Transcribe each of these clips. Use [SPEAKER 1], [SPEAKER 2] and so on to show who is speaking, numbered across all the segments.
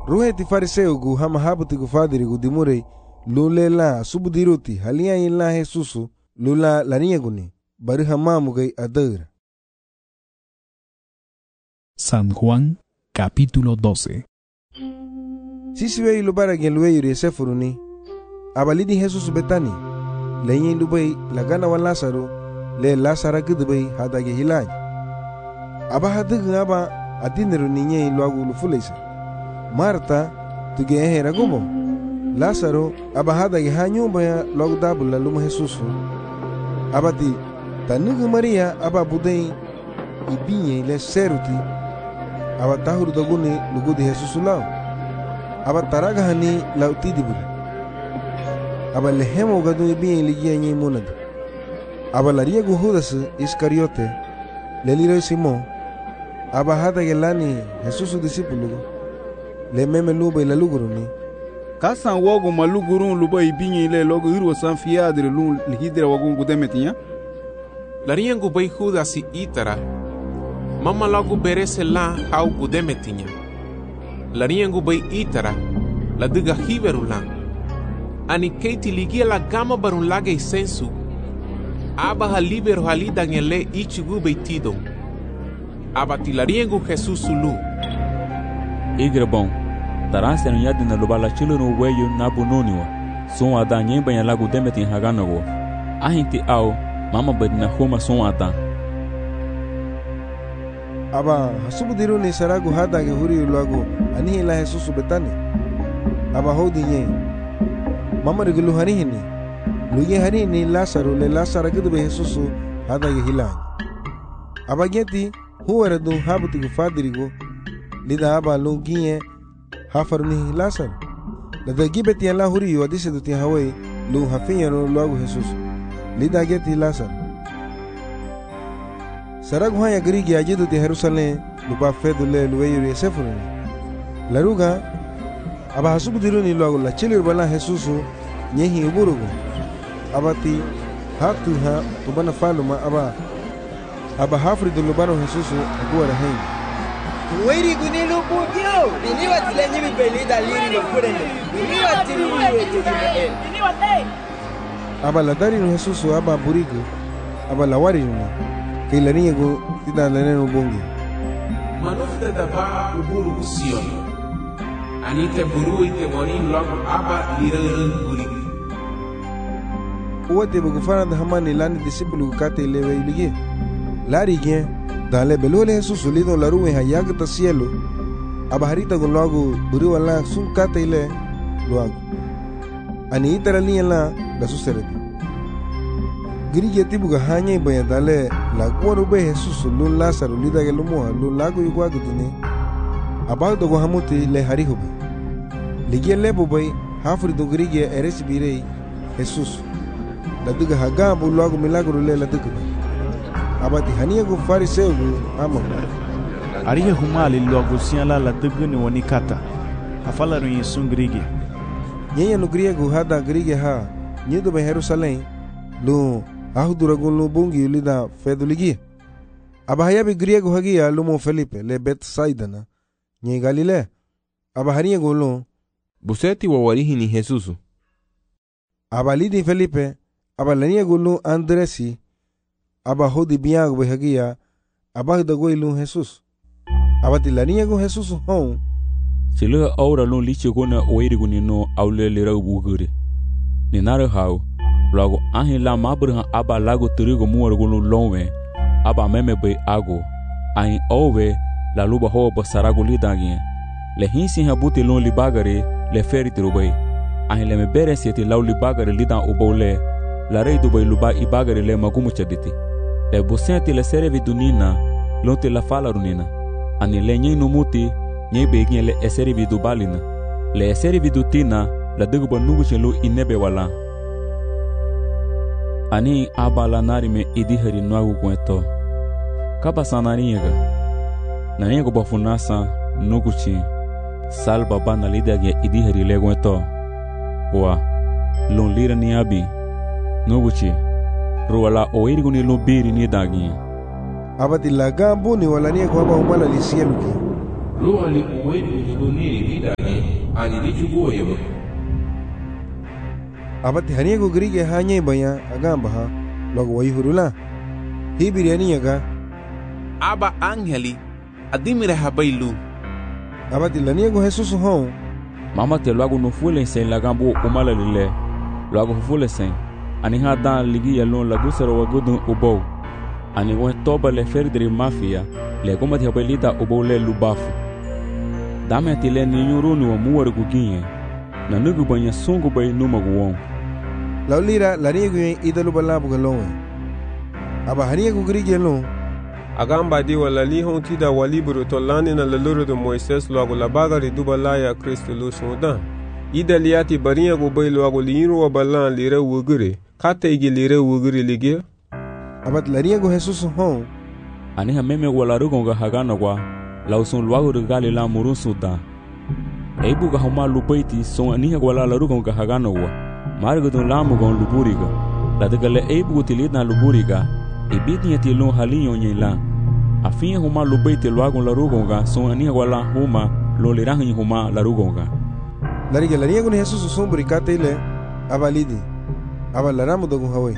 [SPEAKER 1] Ruheti fariseu gu hama habuti gu fadiri gu dimurei lule la subudiruti halia in la Jesusu lula lania guni bari hamamu gai adera.
[SPEAKER 2] San Juan capítulo 12.
[SPEAKER 1] Sisi wei lubara gen luwe yuri esefuruni abalidi Jesusu betani lenye lubai lagana wan Lazaro le Lazara gudbai hadage hilany aba hadig aba adiniru ninye luagu lufuleisa Marta tuge ehera gubo Lazaro aba hadage hanyumba ya luagu dabula luma Jesusu abati tanugu Maria aba budei ibinye le seruti aba tahuru daguni lugudi Jesusu lao aba taraga hani lauti dibule aba lehemo gadu ibinye ligia nye munadu aba laria gu Judas Iscariote leliro Simon aba hadage lani Jesusu disipulu le meme luba ila luguruni
[SPEAKER 3] kasan wogu malugurun luba ibinye ile logo irwo san fiadre lun lihidra wogu gudemetinya
[SPEAKER 4] lariengu bai Judas itara mama logo berese la hau gudemetinya lariengu bai itara la diga hiberula ani keiti ligia la gama barun lage sensu aba halibero halida ngele ichigu bai tido aba tilariengu Jesus lu
[SPEAKER 5] igre bom taranse no yadina lubala chilo no weyo na bunoniwa son ada nyemba ya lagu demetin haganago ahinti au mama badina homa son ada
[SPEAKER 1] aba hasubudiru ni saragu hadage huri lagu ani la Jesusu betani aba hodi nye mama regulu harihini luye harini Lazaro le Lazara gudbe Jesusu hadage hilany aba geti huwara du habuti gu fadirigo lida aba lungiye hafaruni Lazaro lada gibeti ya la huri yu adise duti hawai lu hafinya no luagu Jesusu lida geti Lazaro saragu haya grigi ajidu ti Jerusalem lupa fedu le luweyuri esefuruni laruga aba hasubudiru ni luagu la chilir bala Jesusu nyehi uburugu abati hatu ha tubana faluma aba hafri du lubano Jesusu aguara hengi
[SPEAKER 6] Wiri gunilu bugyo bini watilenyi bibelida liri no kurene bini watiri uwe bini wate
[SPEAKER 1] aba la dari no Jesusu aba burigu aba la wari no kailani go tida lene bongi
[SPEAKER 4] manufta daba uburu kusion anite buru ite morin log aba lirerun burigu
[SPEAKER 1] uwate bugufana da hamani lani disipulu kate lewe iligi lari gen dale belole Jesusu lido la ruwe hayag ta cielo abaharita con logo buru wala sun kate ile logo ani itara la suserete Grige tibuga hanya baya dale la kwaro be Jesusu lun Lazaro lida ge lumo lun lago yugwa gudune abado go hamuti le harihobe ligie lebo bay hafri do grige eres birei Jesusu la diga hagabo logo milagro le la diga abati hania go fariseu amo
[SPEAKER 7] ariye humali logo siala la diga ni wonikata afala ru yesun grige
[SPEAKER 1] nyenya no griego hada grige ha nyido be Jerusalem lu ahuduragun lu bungi lida feduligi abahayabi griego hagia lumo Felipe le Betsaida na nye Galilea abahania gulu
[SPEAKER 8] buseti wa warihini Jesusu
[SPEAKER 1] abalidi Felipe abalania gulu Andresi abahodi biago behagia abahda goilu Jesus abatilania go Jesus hon
[SPEAKER 5] silo aura lon lichi gona oiriguni no aule lera bugure ni nare hau lago ahin la mabrha aba lago trigo muargulu lonwe aba meme be ago ahin owe la luba ho basarago lidagi le hinsi habuti lon libagare le feri trubay ahin le me bere sieti law libagare lidan obole la rei dubai luba ibagare le magumu chaditi le bosenti le serevi dunina lonte la fala runina ani le nyi numuti nyi begin le eserevi dubalina le eserevi dutina la dugo nugu chelu inebe wala ani abala nari me idihari nwagu kweto kaba sanariga nanigo bafunasa nuguchi salba bana lidage idihari legweto wa lon lira ni abi nuguchi ruwala oiriguni lubiri ni dagi
[SPEAKER 1] abati lagambu ni walania kwa umala lisialuki
[SPEAKER 4] ruwali oiriguni ni dagi ani ni jugo yebo.
[SPEAKER 1] Abati haniego grige hanye baya agamba ha logo wayhurula. Hibiri aniyaga.
[SPEAKER 4] Aba angeli adimire habailu.
[SPEAKER 1] Abati laniego Jesus hon.
[SPEAKER 5] Mama te logo no fule sen la gambo umala lile. Logo fule sen. Ani ha dan ligi yalon la gusero wagudun ubo. Ani wo toba le ferdri mafia le goma te habelita ubo le lubafu. Dame tile ni nyurunu wa muwar guginye. Na nugu banya sungu bay numagu wong.
[SPEAKER 1] Laulira laniego idalu balabu galonwe. Aba haniego grige yalon.
[SPEAKER 9] Agamba di wala li honti da waliburu to lani na laluru de Moises logo la bagari duba laya Kristo lu sudan. Ida liati bariya go bay logo liru wa balan lire wugure. Kata igi lire wugure ligia.
[SPEAKER 1] Abat lariya go Jesus hon.
[SPEAKER 5] Ani ha meme wala rugonga hagana kwa lausun luago de gali la murun sudan. Eibu ga homa lupaiti son ani ha wala la rugonga hagana wa. Margo don lamu gon luburiga. La de gale eibu utilita luburiga. Ibiti yati lon halinyo nyela. Afinha huma lupaiti luago la rugonga son ani ha wala huma lo lirahi huma la rugonga.
[SPEAKER 1] Lariya go Jesus son burikate ile abalidi. Aba laramu dogun hawe.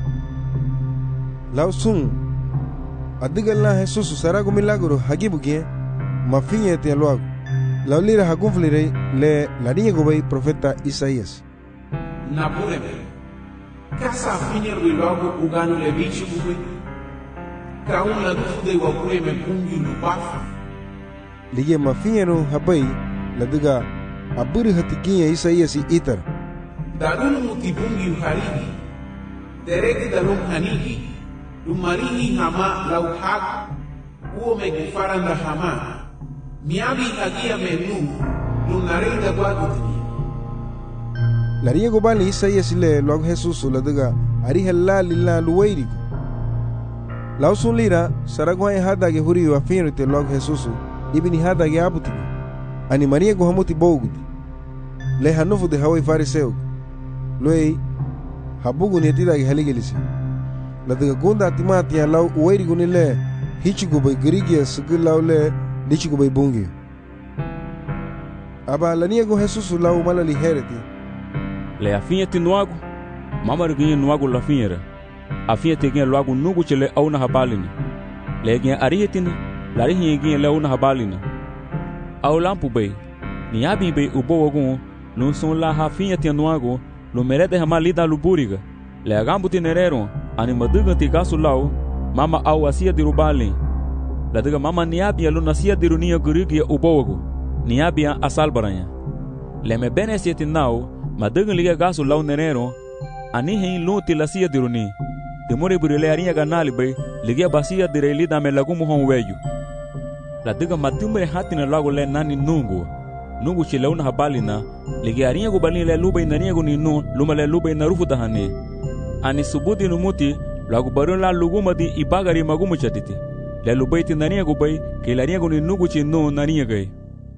[SPEAKER 1] Lausun adigalla Jesus sarago milagro hagibugie mafinye te luago. Laulira hagunflire le lariya go bay profeta Isaías.
[SPEAKER 4] Napureme. Casa finye luago ugano le bichi bube. Kaun la dude wa kureme pungi lubafu.
[SPEAKER 1] Lige mafinye no habay la diga aburi hatigiye Isaías itar.
[SPEAKER 4] Darulu mutibungi uharigi. Dereki dalum hanigi. Lumarihi hama lauhag. Uo megufaranda hama. Miabi hagia menu. Lunarenda guagutini.
[SPEAKER 1] Lariya go bali Isaías le logo Jesus la diga ari hella lilla luwairigo. Lausun lira saragwa hada ge huri wa finrite logo Jesus ibni hada ge abutigo. Ani Maria go hamuti bogudi. Le hanufu de hawai fariseu. Loei habugu ni tida haligelisi la de gonda timati ya law uwairi gunile hichigo bay grigia sugulaw le lichigo bay bungi aba lania go Jesus law malali hereti
[SPEAKER 5] le afinha ti nuago mama riguinha nuago la finha afinha te guinha luago nugu chele au na habalini le guinha arietina la rihinha guinha le au na habalina au lampu bay ni abi bay ubo wagun no son la hafinha ti nuago lo merete hama lida luburiga le agambu tinerero ani maduga ti gasu lau mama au asia dirubali la diga mama niabia lo nasia dirunia gurigi ubogo niabia asalbaranya le me bene sieti nau maduga liga gasu lau nerero ani hein lo ti lasia diruni demore burile aria ganali bay liga basia direli da me lagumu hon weju la diga madumre hatina lago le nani nungu chileuna habalina ligiarinha go balin le luba inania go ninu luma le luba inarufu dahane ani subudi numuti lagu barun la luguma di ibagari magumu chatiti le luba itinania go bay ke laria go ninu go chinu nania gay.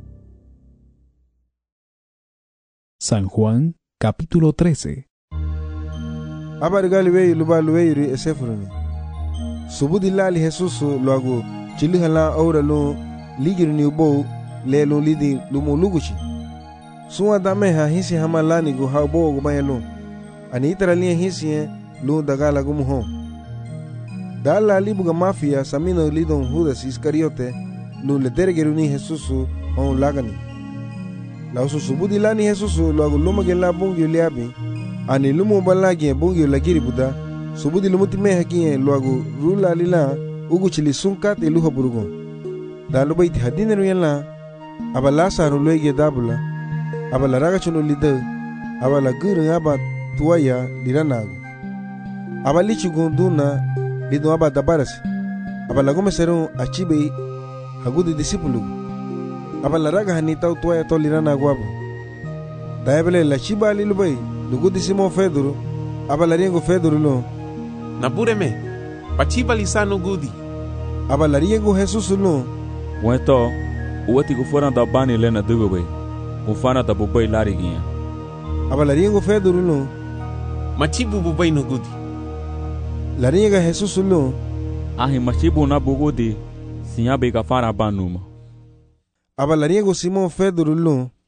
[SPEAKER 2] San Juan capítulo 13.
[SPEAKER 1] Abargali wey luba luweyri esefuruni subudi lali Jesus lagu chilihala aura lo ligirni ubo lelo lidi lumo luguchi suwa dame ha hisi hama lani go ha bo go mayelo ani itaralia hisi lu dagala go muho dala libuga mafia samino lidon Judas Iscariote lu le dergeruni Jesus on lagani la usu subudi lani Jesus lo go luma gela bungi liabi ani lumo balagi bungi lagiri buda subudi lumuti me hakiye lo go rula lila uguchili sunkat eluha burugo dalu baiti hadine yalla aba Lazaro luege dabula aba la raga chuno lide aba la guru aba tuaya liranago aba lichi gonduna lido aba dabaras aba la gome seru achibe hagudu disipulu aba la raga hanita tuaya to liranago aba daebele la chiba lilubai lugu disimo Fedoro aba la riengo Fedoro lo
[SPEAKER 4] Napureme pachiba lisano gudi
[SPEAKER 1] aba la riengo Jesus lo
[SPEAKER 5] Wento uwati go fora da bani lena dugo bay go fana da bubay lariginha
[SPEAKER 1] aba la riengo Fedoro lo
[SPEAKER 4] machibu bubay no gudi
[SPEAKER 1] la rienga Jesus lo
[SPEAKER 5] ahi machibu na bugudi sinya be ka fara banuma
[SPEAKER 1] aba la riengo Simon Fedoro lo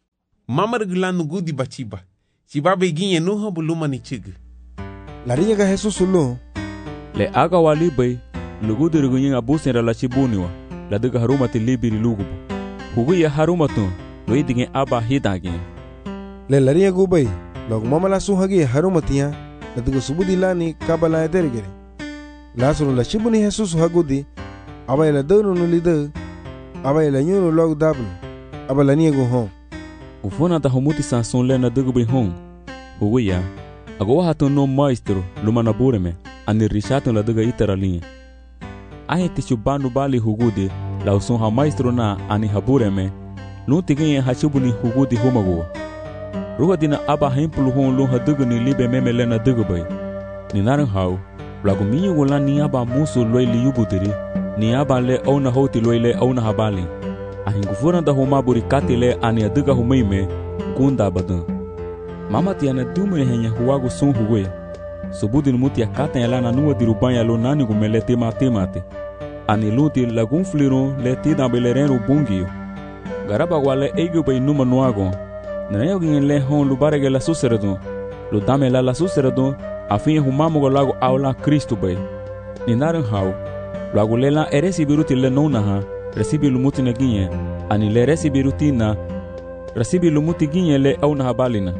[SPEAKER 4] mamar glan gudi bachiba. Chiba beginye nuha buluma ni chig.
[SPEAKER 1] Larinha ga Jesus lo.
[SPEAKER 5] Le aga wali bay lugudu rugunyin abusen la chibuniwa la daga haruma te libiri lugubu. Hugu ya haruma tu lo idigin aba hidagin.
[SPEAKER 1] Le larinha go bay log mama la suhagi haruma tiya la daga subudi lani kabala dergere. Lasoro la chibuni Jesus hagudi aba la donu no lida aba la nyuno log dablu aba larinha go home.
[SPEAKER 5] Ufona ta humuti sanson le na daga bay home. Hugu ya ago hatu no maestro lumana bureme ani rishato la daga itara linha. Ahe tishu banu bali hugudi la usun ha maestro na ani habureme lu tigin hachibuni hugudi humago. Ruha dina aba hempulu hon lu hadugu ni libe memele na dugu bay. Ni naran hau lagu minyu gola ni aba musu loi li yubudiri ni aba le ona hoti loi le ona habali. Ahin gufuna da huma buri kati le ani aduga humaime gunda badan. Mama tiana dumune henya huwagu sun huwe. Subudin mutia kata yala na nuwa dirubanya lo nani gumele temate. Ani luti lagun fliro le tida belerenu bungio. Garaba wale ego bay numa nuago. Nayo gin le hon lubarege la suseredon. Lo dame la suseredon afin humamu lago aula Cristo bay. Ni naran hau. Lago lela eresi biruti le nona ha. Recibi lumuti na ginye. Ani le recibi rutina. Recibi lumuti ginye le auna habalina.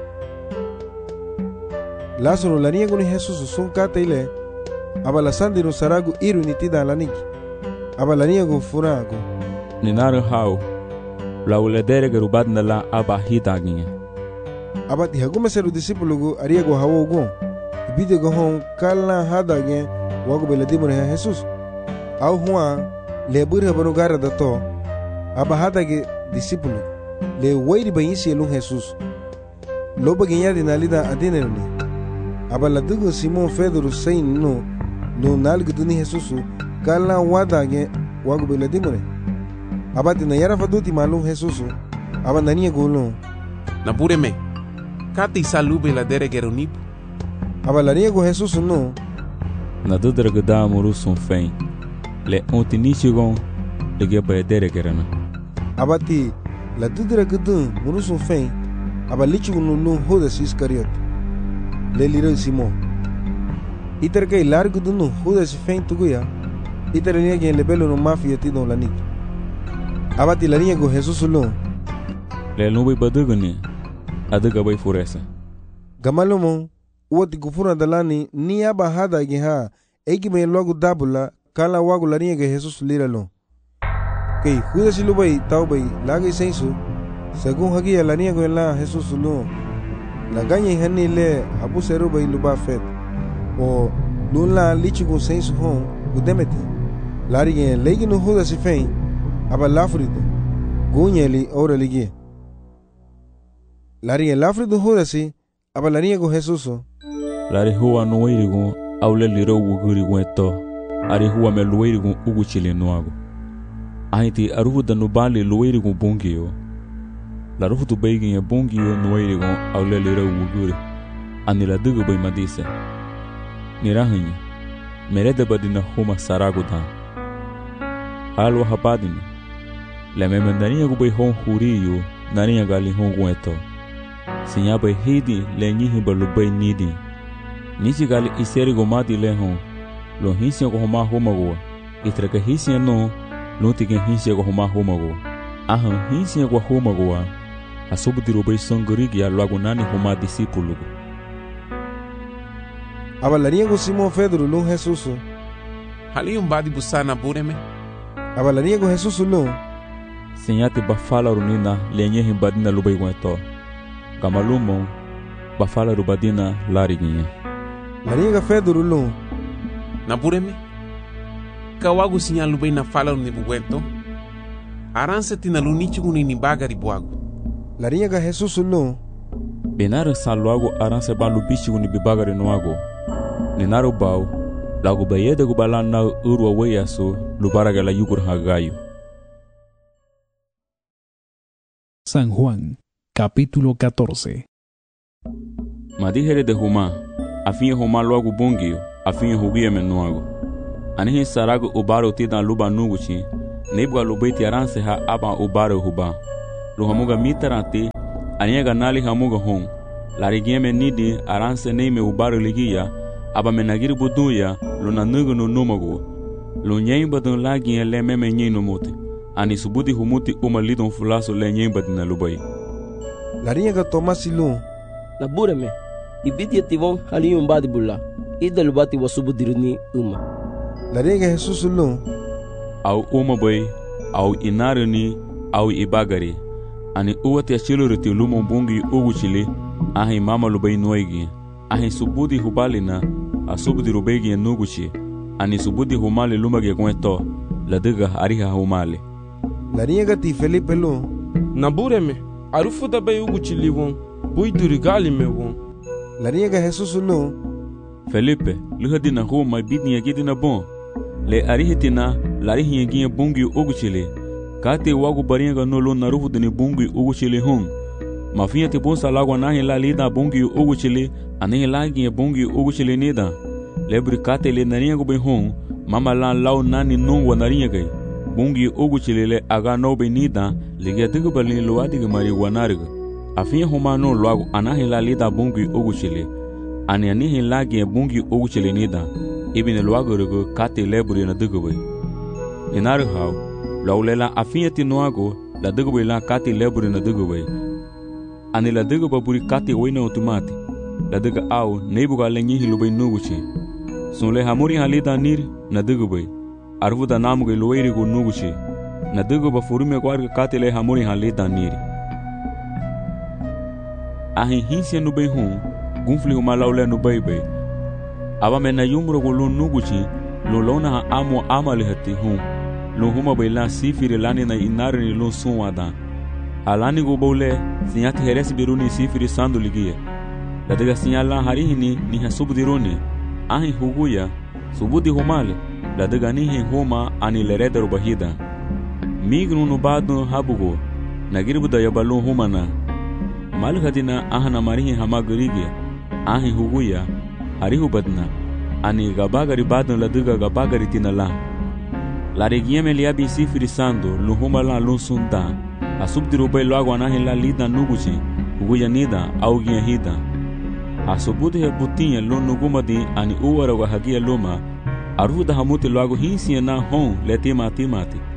[SPEAKER 1] Lasoro larinha go ni Jesus sun kata ile aba la sandiro saragu iru ni tida laniki aba larinha go furago
[SPEAKER 5] ni naran hau la uledere gerubad na la aba hitaginye
[SPEAKER 1] aba ti hagume seru discípulo go aria go hawo go bide go hon kala hadagen wago beladimo ne Jesus au huwa le burha banu gara da to aba hadage discípulo le wairi bayisi lu Jesus loba ginya dinalida adinero ni aba la dugo Simon Pedro sein no nalgu duni Jesus kala wadage wago beladimore aba tina yara faduti malum Jesus aba nania golo
[SPEAKER 4] Na bureme. Kati salube la dere geronip.
[SPEAKER 1] aba la nia go Jesus no
[SPEAKER 5] na dudra gada muru sun fein le ontinichigon le geba dere gerana
[SPEAKER 1] aba ti la dudra gudu murusun fein aba lichu no Judas Iscariot le liro Simon iter kay largo dunu Judas fein tuguya iter nia gen le belo no mafia ti don lanik aba ti la nia go Jesus lo
[SPEAKER 5] le nubi baduguni aduga bay furesa
[SPEAKER 1] gamalomo woti gufuna dalani ni aba hada gi ha egi me logo dabula kala wago la nia ge Jesus lira lo kay Judas lo bay taw bay lagi sensu según hagi la nia go la Jesus lo la ganya hani le abu seru bay luba fet o lula lichigo sensu hon udemete lari gen legi no Judas fein aba lafrido gunyeli ora ligi lari gen lafrido Judas aba la nia go Jesus
[SPEAKER 5] lari huwa no wirigo awle liro wuguri gweto ari huwa me luwirigo uguchile noago ahiti arufu da nubali luwirigo bungio la rufu tu beigin ya bungio no wirigo awle liro wuguri ani la dugu bay madise ni rahanyi merede badina huma sarago da halwa habadina le memendania go bay hon huriyo nania gali hon gweto sinya bay hidi le nyihi balu bay nidi Nisi gali iseri go mati le hon lo hinsia go homa homago itraka hinsia no lo tigen hinsia go homa homago ahan hinsia go homago asubu diro bay songorigi ya lago nani homa discípulo
[SPEAKER 1] aba la nia go Simon Pedro lo Jesus
[SPEAKER 4] Hali badi busana bureme.
[SPEAKER 1] aba la nia go Jesus lo
[SPEAKER 5] senyate bafala runina lenye himbadina lo bay gweto kamalumo bafala rubadina lariginye
[SPEAKER 1] la nia ga Pedro lo
[SPEAKER 4] Na bureme. Kawagu sinyalu bay na fala ni buwento. Aranse tinalunichi ni bagari buago.
[SPEAKER 1] la nia ga Jesus lo
[SPEAKER 5] benare salwago aranse balu bichi ni bibagari noago ninaro bau lago bayede go balana urwa weyaso lubaraga la yugur hagayo.
[SPEAKER 2] San Juan, capítulo 14.
[SPEAKER 5] Madijere de Juma, afin Juma luago bungio, afin hugie menuago. Anihi sarago ubaro tidan luba nuguchi, nebwa lubeti aranse ha aba ubaro huba. Luhamuga mitarante, aniega nali hamuga hon lari gieme nidi aranse neime ubaru ligia aba menagiri buduya lo nanugo no numago lo nyemba don lagi le meme nyino muti ani subudi humuti lidon fulaso le nyemba dina lubai
[SPEAKER 1] lariega tomasilu
[SPEAKER 10] na bureme ibidi tivon haliyum badi bulla ida lubati wasubudirni
[SPEAKER 1] lariega Jesus lu
[SPEAKER 5] au bai au inaruni au ibagari ani uwati achiluriti lumo bungi uguchili ahi mama lubai noigi ahi subudi hubalina asubudi rubegi nuguchi ani subudi humali lumagi kweto ladiga ariha humali
[SPEAKER 1] lariega ti Felipe lu
[SPEAKER 11] nabureme arufu da bai uguchili won buiduri gali me won
[SPEAKER 1] lariega Jesus lu
[SPEAKER 5] Felipe luhadina huma bidni yagidina bon le arihitina larihi yagia bungi uguchili kate wagu barianga no lo narufu dini bungi uguchili hum mafia te bonsa lagwa nahi la lida bungi uguchili anihi lagi bungi uguchili nida lebri kate le narianga be hum mama la lau nani nungwa narianga bungi uguchili le aga no be nida ligia diga balini luadiga mari wanariga afia huma no lagu anahi la lida bungi uguchili ani anihi lagi bungi uguchili nida ibine luago rugo kate lebri na diga be inaru hau laulela afia tinuago la diga be la kate lebri na diga be ani la diga baburi kate wena automati la diga au neibuga lenyi hilubai nuguchi sunle hamuri halida nir na diga be arvuda namuge loiri go nuguchi na diga ba furume kwarga kate le hamuri halida nir ahi hinsia nubai hu gunfli huma laule nubai be aba mena yumro go lu nuguchi lo lona ha amo amale hati hu lo huma be la sifiri lani na inari ni lo sunwada alani go bole sinyati heresi biruni sifiri sandu ligie la diga sinyala harihini ni hasubudiruni ahi huguya subudi humale la diga nihi huma ani lereda rubahida mignu nubadu habugo nagirbuda yabalu humana malhadina ahana marihi hamagurige ahi huguya harihu badna ani gabagari badna la diga gabagari tinala la regieme liabi sifiri sandu luhuma la lunsunda asubdiru bai lagu anahi la lida nuguchi huguya nida au gia hida asubudi he butinya lo nugumadi ani uwara wa hagia luma aruda hamuti lagu hinsi na hon le timati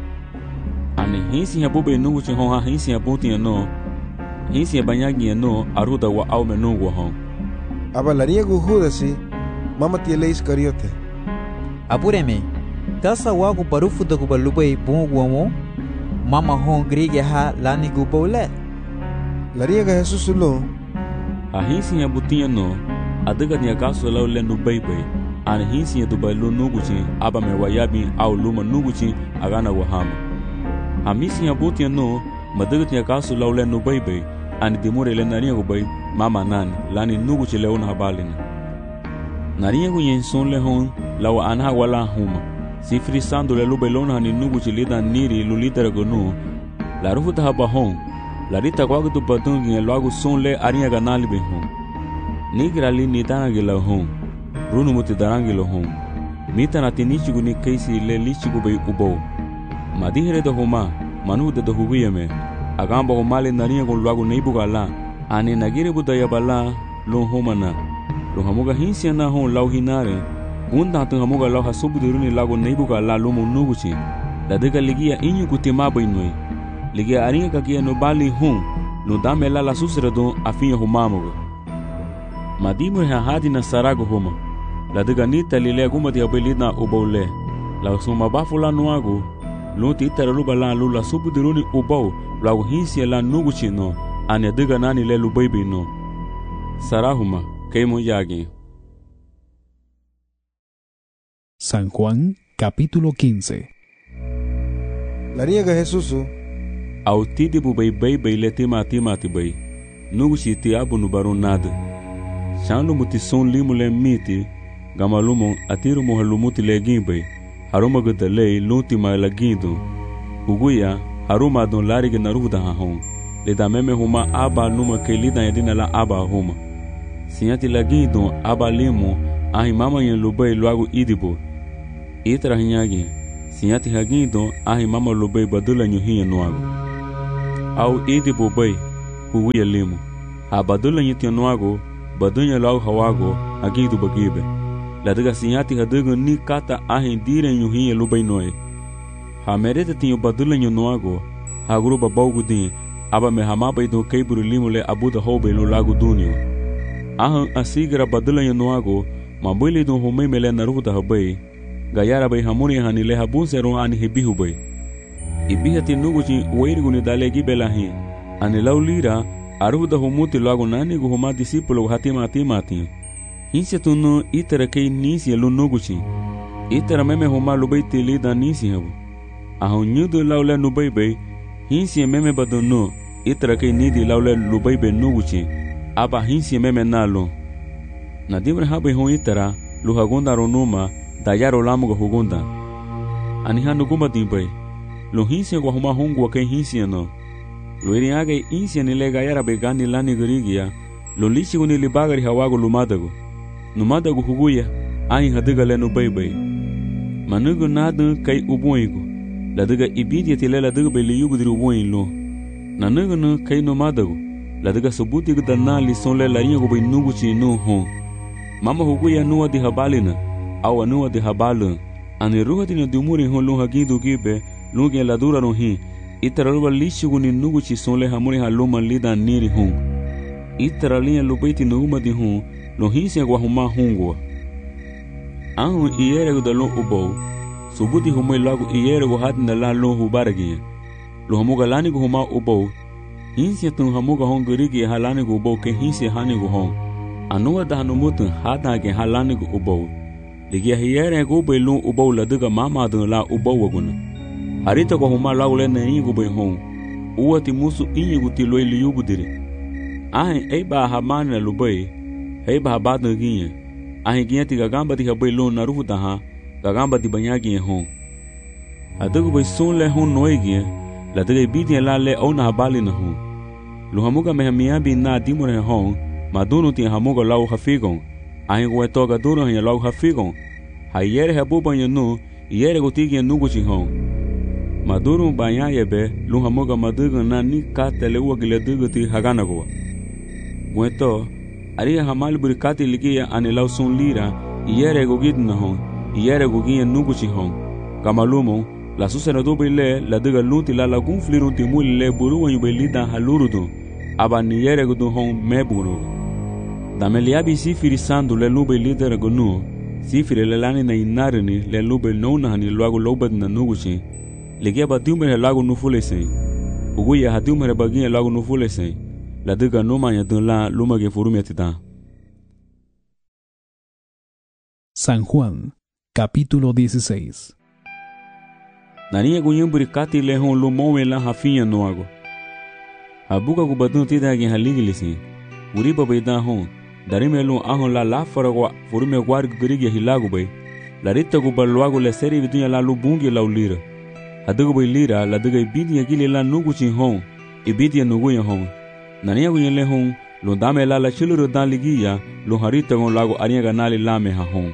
[SPEAKER 5] ani hinsi he bube nuguchi hon ha hinsi he butinya no hinsi he banyagi no aruda wa au menungu hon
[SPEAKER 1] aba lariega Judasi mama tiele Iscariote
[SPEAKER 12] apureme tasa wagu barufu da gubalubai bunguamo mama hon grige ha lani gubole
[SPEAKER 1] lariega Jesus lu
[SPEAKER 5] ahinsi ya butinha no adiga ni akaso la le no bebe an hinsi ya dubai lu nuguchi aba me wayabi au luma nuguchi agana wahama amisi ya butinha no madiga ni akaso la le no bebe an dimure le nani gubai mama nani lani nuguchi le una habalina nari gu yen son le hon lawa anha wala huma sifri sando le lubelona ni nuguchi lida niri lulitera gonu la rufuta haba hon la rita kwagu tu patungi ya lagu son le aria ganali be hon nigra li nitanagi la hon runu muti darangi lo hon mita na tinichigu ni keisi le lichigu be ubo madihere do huma manu de do hubiyeme agamba ko mali naria ko lagu neibuga la ani nagire budaya bala lo homana lo hamuga hinsia na hon lau hinare unda tu hamuga lau hasubudiruni lagu neibuga la lo munuguchi la diga ligia inyu kutima bainoi ligia aringa kakia no bali hon no damela la susredo afinha humamuga madimu ha hadi na sarago homa la diga nita lile guma dia belina ubole la suma bafula noago lo titara lu bala lu la subudiruni ubau lagu hinsia la nuguchi no ane diga nani le lu baby no sarahuma keimo yagi.
[SPEAKER 2] San Juan, capítulo 15.
[SPEAKER 1] Lariega Jesus
[SPEAKER 5] au tidi bu bay le timati bay nuguchi ti abu nu barunada shanu muti son limu le miti gamalumo atiru mo halumuti le gimbe haruma gudale lunti ma la gindo uguya haruma don lariga naruda ha hon le da meme huma aba numa ke lida yadina la aba huma sinyati la gindo aba limu ahi mama yen lubay luagu idibo itra hinyagi sinyati hagindo ahi mama lubay badula nyuhiya nuagu au idibo bay huwi elimu. Ha badula nyitio nuago, badunya lau hawago, agidu bagibe. Ladaga sinyati hadugo ni kata ahin dire nyuhi lubai noe. Ha merete tinyo badula nyo nuago, ha guru babaugu din, aba me hamaba ido keiburu limule abuda hobe lo lagu dunio. Ahan asigira badula nyo nuago, mabili do humei mele naruda habai, gayara bai hamuni hanile habunseron ani hebihu bai. Ibihati nuguchi weirguni dale gibelahi, ani laulira, aruda humuti lagu nani gu huma disipulo hatimati. Hinse tunu itara kei nisi lu nuguchi. Itara meme huma lubai tili da nisi habu. Ahun nyudu laule nubai bai, hinse meme badunu, itara kei nidi laule lubai bai nuguchi. Aba hinse meme nalu. Nadimre habai hon itara, luhagunda ronuma, dayaro lamuga hugunda. Aniha nugumba dimbai. Lo hinse kwa huma hongu wa kei hinse no. Lo iriage hinse nile gayara bai gani lani garigia, lo lichi guni libagari hawago lumadago. Numadago huguya, ahin hadiga le nubai bai. Manugu nadu kai ubuigo. Ladiga ibidia tile ladiga bai liyugu diri ubuin lo. Nanugu nu kai numadago. Ladiga subuti gu dana li son le larinyago bai nugu chi nu hon. Mama huguya nuwa di habalina, awa nuwa di habalun. Ani ruha dina dumuri hon lu hagindu gibe, lungi la dura no hi. Itara luba lishigu ni nugu chi son le hamuri haluma lida niri hon. Itara linya lubaiti nuguma di hon, lo hinse gwa huma hongwa. Ahun iyeregu da lo ubou, subuti humai lagu iyeregu hatina la lo hubaragiya. Lo hamuga lani gu huma ubou, hinse tun hamuga hon gurigi halani gu ubou ke hinse hani gu hon. Anuwa da hanumutun hata ke halani gu ubou. Ligia hiyeregu bai lo ubou la diga mama dun la ubou waguna. Harita gwa huma lagu le na ingu bai hon, uwa ti musu inyigu ti loi liyugu diri. Ahin eiba hamani na lubai, heiba habadun ginye. Ahin ginye ti gagamba ti habai lo na rufu taha, gagamba ti banya ginye hon. Hadigu bai sun le hon noe ginye, la diga ibidien la le au na habali na hon. Lu hamuga me hamiyabi na dimure hon, madunu ti hamuga lau hafigon. Ahin gwe toga dunu hanya lau hafigon. Ha yere habu banya nu, yere gutigien nuguchi hon. Madunu banya yebe, lu hamuga maduga na ni katele uwa gile dugu ti haganagowa. Gwe to, ariya hamali burikati ligia ani lau sun lira, iyere gugid na hon, iyere gugien nuguchi hon. Kamalumo, la susena dobe le, la diga lunti la lagun flirun ti muli le buruwa yube lida halurudun, aba ni yere gudun hon mebunu. Dame liabi sifiri sandu le lube lidera gunu, sifiri le lani na inarini le lube nona hani luago lobed na nuguchi, ligia ba diumere lago nufule sen, uguya ha diumere bagia lago nufule sen, la diga noma ya dun la lumage furumia tita.
[SPEAKER 2] San Juan, capítulo 16.
[SPEAKER 5] Naniya gunyumburi kati le hon lumome la hafinya noago. Habuka gubadun tida gen haligilisi, uriba bayda hon, darime lu ahon la lafaragwa furumia gwari gurigi hilago bay, la rita gubaluago le seri vidunya la lubungi la ulira. Hadigu bay lira la diga ibidia gili la nuguchi hon, ibidia nuguya hon. Naniya gunye le hon, lu dame la chiluru dan ligiya, lu harita gon lago ariyaga nali lame ha hon.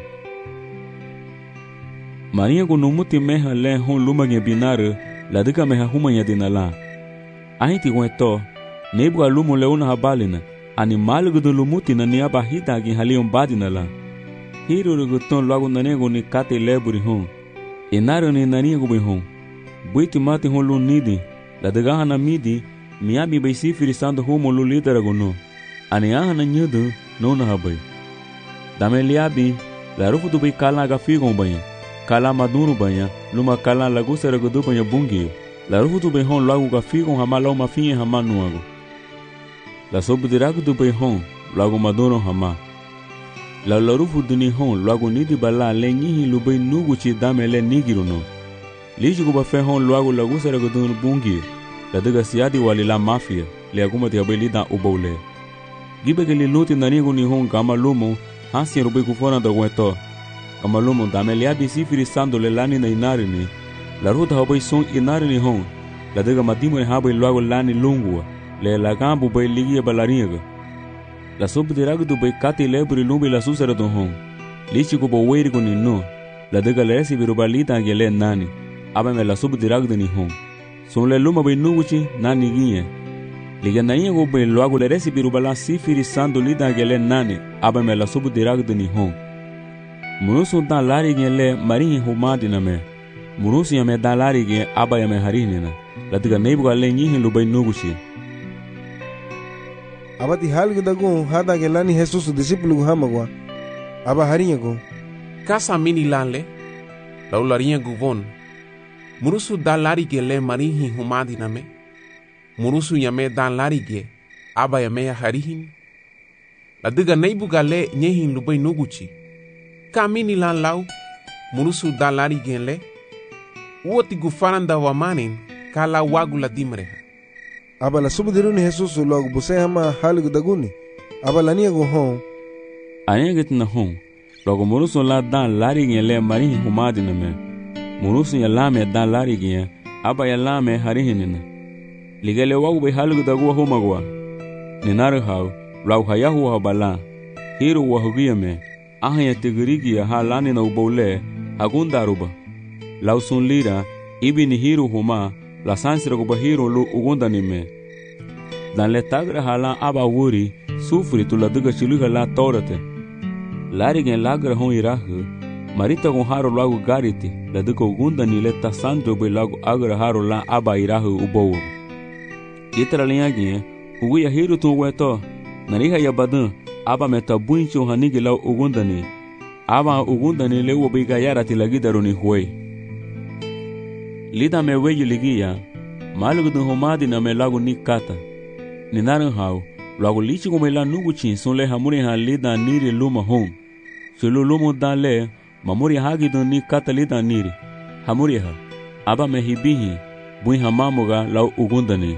[SPEAKER 5] Maria gu numuti meha le hon lumage binare, la diga meha humanya dinala. Ahiti gwen to, nebga lumu le una habalina, ani malugu du lumuti na niaba hita gi halion badinala. Hiru gu ton lagu nanego ni kate leburi hon. Inaro ni naniego bi hon. Buiti mati hon lu nidi, la diga hana midi, miyabi bai sifiri sando humo lu lidera gu no. Ani ahana nyudu, no na habai. Dame liabi, la rufu du bai kala ga figon banya. Kala madunu banya, luma kala lagu sera gu du banya bungi. La rufu du bai hon lagu ga figon hama lau mafinye hama nuago. La sobu diragu du bai hon, lagu madunu hama. La rufu du ni hon, lagu nidi bala le nyihi lu bai nugu chi dame le nigiru no. Liji gu ba fe hon lagu lagu sera gu du bungi. La diga siadi wali la mafia, le agumati habai lida ubaule. Gibe gili luti nanigu ni hon kama lumo, hansi rubai kufona da weto. Kama lumo dame liabi sifiri sando le lani na inarini. La ruta habai son inarini hon, la diga madimu ni habai luago lani lungua, le la gambu bai ligia balariga. La sobu diragu du bai kati leburi lumbi la susera don hon. Lichi kubo weirigu ni no, la diga le resi biruba lita ange le nani, abe me la sobu diragu ni hon. Son le luma bai nuguchi nani ginye. Liga na ingo be logo le recibiru bala sifiri sando lida gele nane aba me la subu dirag de ni hon. Murusu dan lari gele marin humadi na me. Murusu yame dan lari ge aba yame harinina. La diga neibu gale nyihin lubay nugushi.
[SPEAKER 1] Abati halgu dagun hada gelani Jesus discípulo hamagwa. Aba harinyago.
[SPEAKER 4] Casa mini lale. La ularinha guvon. Murusu dan lari gele marin humadi na me. Murusu yame dan larige aba yame harihin la diga neibu gale nyehin lubay nuguchi kamini lan lau murusu dan larige le woti gufaranda wa manin kala wagu la dimreha
[SPEAKER 1] aba la subudiruni Jesus logo busay hama halgu daguni aba la niego hon
[SPEAKER 5] ayenget na hon logo murusu la dan larige le marin humadi na me murusu yalame dan larige aba yalame harihin ligale wagu be halgu dagu homagwa ninare haw law hayahu habala hiru wahugiyame ahya tigrigiya halani na ubole agundaruba law sunlira ibini hiru homa la sansira go bahiru lu ugundanime dan le tagra hala aba wuri sufri tula diga chiluga la torate larigen lagra hon irahu marita go haro lagu gariti la diga ugundani le tasandro be lagu agra haro la aba irahu ubowo itara linhaguinha, o ia hiru tu weto, nariha ya badan, aba meta buncho hanigi lau ugundani, aba ugundani leu obigayara tilagidaruni huei. Lida me weju ligia, malugu dun homadi na me lagu ni kata, ni naran hau, lagu lichi come la nuguchin son le hamuri ha lida niri luma hon, sulu lumu dan le, mamuri hagi dun ni kata lida niri, hamuri ha, aba me hibihi, bui hamamuga lau ugundani.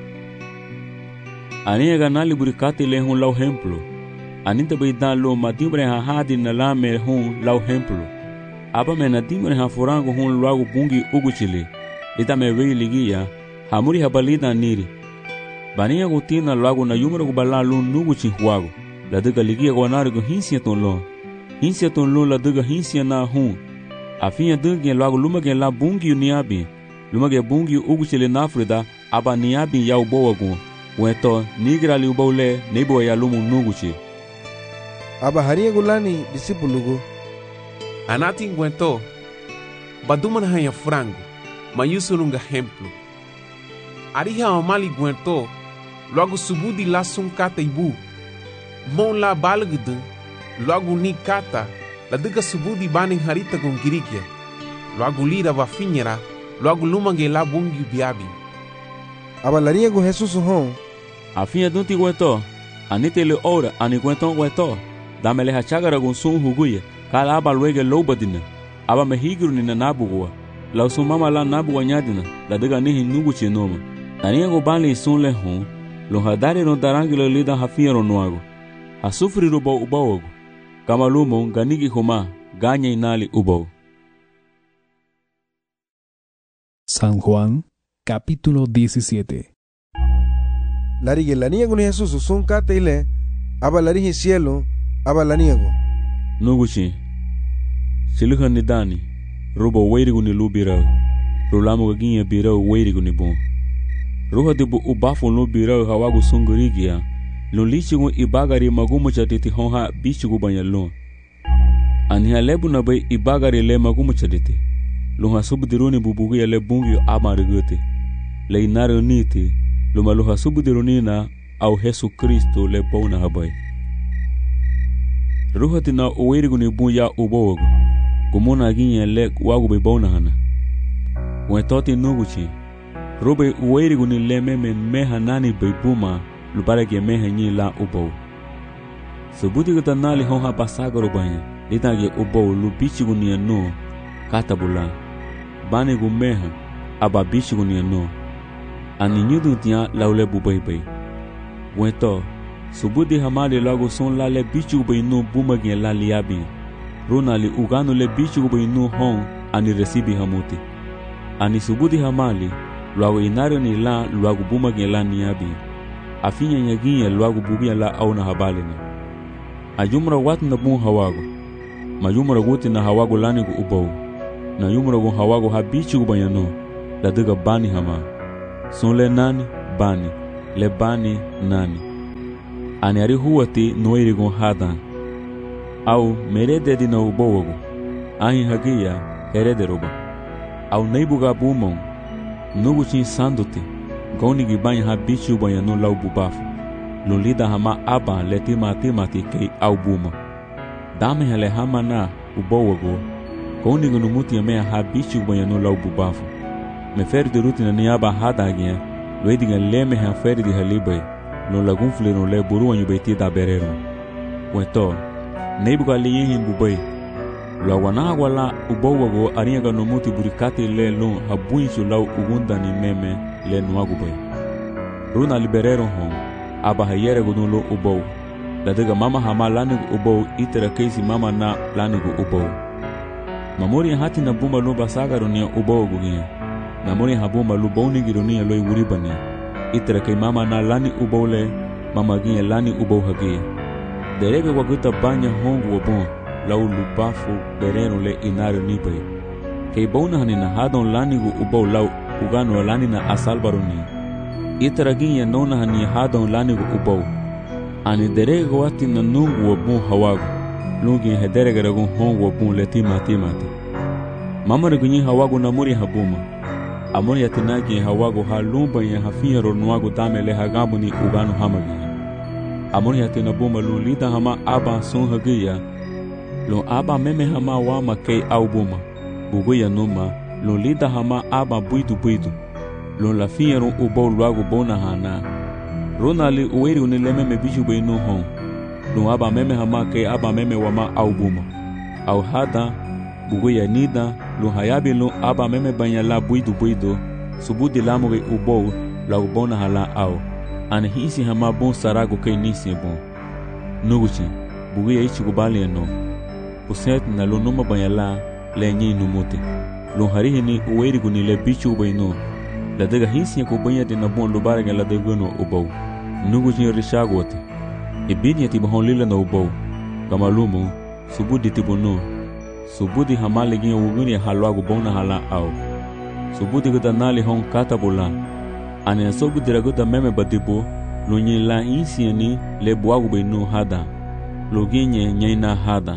[SPEAKER 5] Aniga nali burikati le hun lau hemplo. Anita bai dan lo madimbre ha hadi na la me hun lau hemplo. Aba me nadimbre ha furango hun lagu bungi uguchili. Lita me wei ligia, hamuri ha balida niri. Bania gutina lagu na yumra gubala lu nuguchi huago. La diga ligia guanarigo hinsia ton lo. Hinsia ton lo la diga hinsia na hun. Afinha dungi lagu lumage la bungi uniabi. Lumage bungi uguchili na Afrida, aba niabi yau boa gun. Weto nigra li ubole nebo ya lumu nuguchi
[SPEAKER 1] aba haria gulani disipulugo
[SPEAKER 4] anati ngwento badumana hanya frango mayusulunga hemplo ariha omali gwento logo subudi la sunkata ibu mon la balgdu logo ni kata la diga subudi banin harita gongirikia logo lira va finera logo lumange la bungi biabi
[SPEAKER 1] aba laria go Jesus hon
[SPEAKER 5] afinha dunti gueto anite le ora ani gueton gueto damele hachagara gun sun huguye kala aba luege lobadina aba mehigru ni na nabugwa la sumama la nabugwa nyadina la diga ni nuguchi noma ania go bali sun le hon lo hadari no darangilo lida hafiero noago hasufri rubo ubawo kama lumo ganigi homa ganya inali ubo.
[SPEAKER 2] San Juan capítulo 17.
[SPEAKER 1] Larige la niego ni Jesus son kate ile aba larige cielo aba la niego
[SPEAKER 5] nuguchi siluha ni dani rubo weirigu ni lubira rulamu gaginha bira weirigu ni bon ruha de ubafo no bira hawagu sungurigia lo lichigu ibagari magumu chatiti honha bichigu banyalon ania lebu na bay ibagari le magumu chatiti lo hasubudironi bubugu ya le bungi amarigute le inaro niti lo malu hasubudironi na au Yesu Kristo le bona habay ruha tina uweirigu ni buya ubogo gumuna ginye le wagu be bona hana wetoti nuguchi robe uweirigu ni le meha nani be buma lubare ke meha nyi la ubo subuti gata nali honha pasagoro banya litage ubo lu bichigu ni no katabula bane gu meha aba bichigu ni no ani nyudu tia laule bubai weto subuti hamali lago son la le bichigu be no buma gen la liabi ronali ugano le bichigu be no hon ani resibi hamuti ani subuti hamali luago inario ni la luago buma gen la niabi afinya nyaginya luago bugia la au na habalini ajumra watu na bun hawago majumra guti na hawago lani gu ubau na yumra gu hawago habichi gu banyano la diga bani hama son le nani bani le bani nani. Ani ari huwati noirigun hadan. Au merede di na ubowagu. Ahin hagia herederoba. Au neibuga bumon. Nuguchin sanduti. Goni gibanya ha bichu banya no lau bubafu. Lulida hama aba letima timati kei au buma. Dame hele hama na ubowagu. Goni gunumuti yamea ha bichu banya no lau bubafu. Me feri de rutina ni aba hadagia. Weidiga leme ha feri di halibai. Lo lagun flero le buruan yubeti da berero. Wento. Neibuga liyin bubai. Lo wana wala ubowago ariaga no muti burikati le lo habuinsu lau ugunda ni meme le nuagubai. Runa liberero hon aba hayere gudun lo ubow. Ladega mama hama lanigu ubow itera keisi mama na lanigu ubow. Mamori hati na bumba lo basaga ronia ubow gugia. Mamori habumba lo bonigi ronia lo iwuribani. Itera kei mama na lani ubow le mama gia lani ubow hagia. Derege waguta banya hongu wabon. Lau lubafu berero le inario nipai. Kei bona hanina hadon lanigu ubow lau ugano lani na asalbaroni. Itaragin ya nona hani hadon lanigu ubow. Ani derege wati na nungu wabun hawagu. Lungi hederege ragun hongu wabun le timati. Mama regunyi hawagu na muri habuma. Amori yatinagi hawagu ha lumba ya hafiero nuagu dame le hagabu ni ugano hamagi. Amori yatina buma lulida hama aba sun hagia. Lo aba meme hama wama kei au buma. Buguya numa, lo lida hama aba buidu. Lo la fiero ubo luagu bona hana. Rona li uweri unileme me biju be no hon. Lo aba meme hama kei aba meme wama au buma. Au hada, buguya nida, lo hayabi lo aba meme banya la buidu. Subudi lamuge ubo la ubona hala au. Ane hisi hama bon sarago kei nisi bon. Nuguchi, buguya ichi kubali no. Puset na lo numa banyala le nyi numuti. Lo harihi ni uweri guni le bichu ubayno. La dega hisi ya kubanya di na bon lubarega la degano ubaw. Nugu jini rishago wate. Ibini ya tibahon lila na ubaw. Kamalumu, subudi tibuno. Subudi hamali gini uguni ya halwagu bona hala au. Subudi gada nali hon kata bola. Ane ya sogu diraguda meme badibo. Lo nyi la insi ya ni le buagu bayno hada. Lo ginye nyaina hada.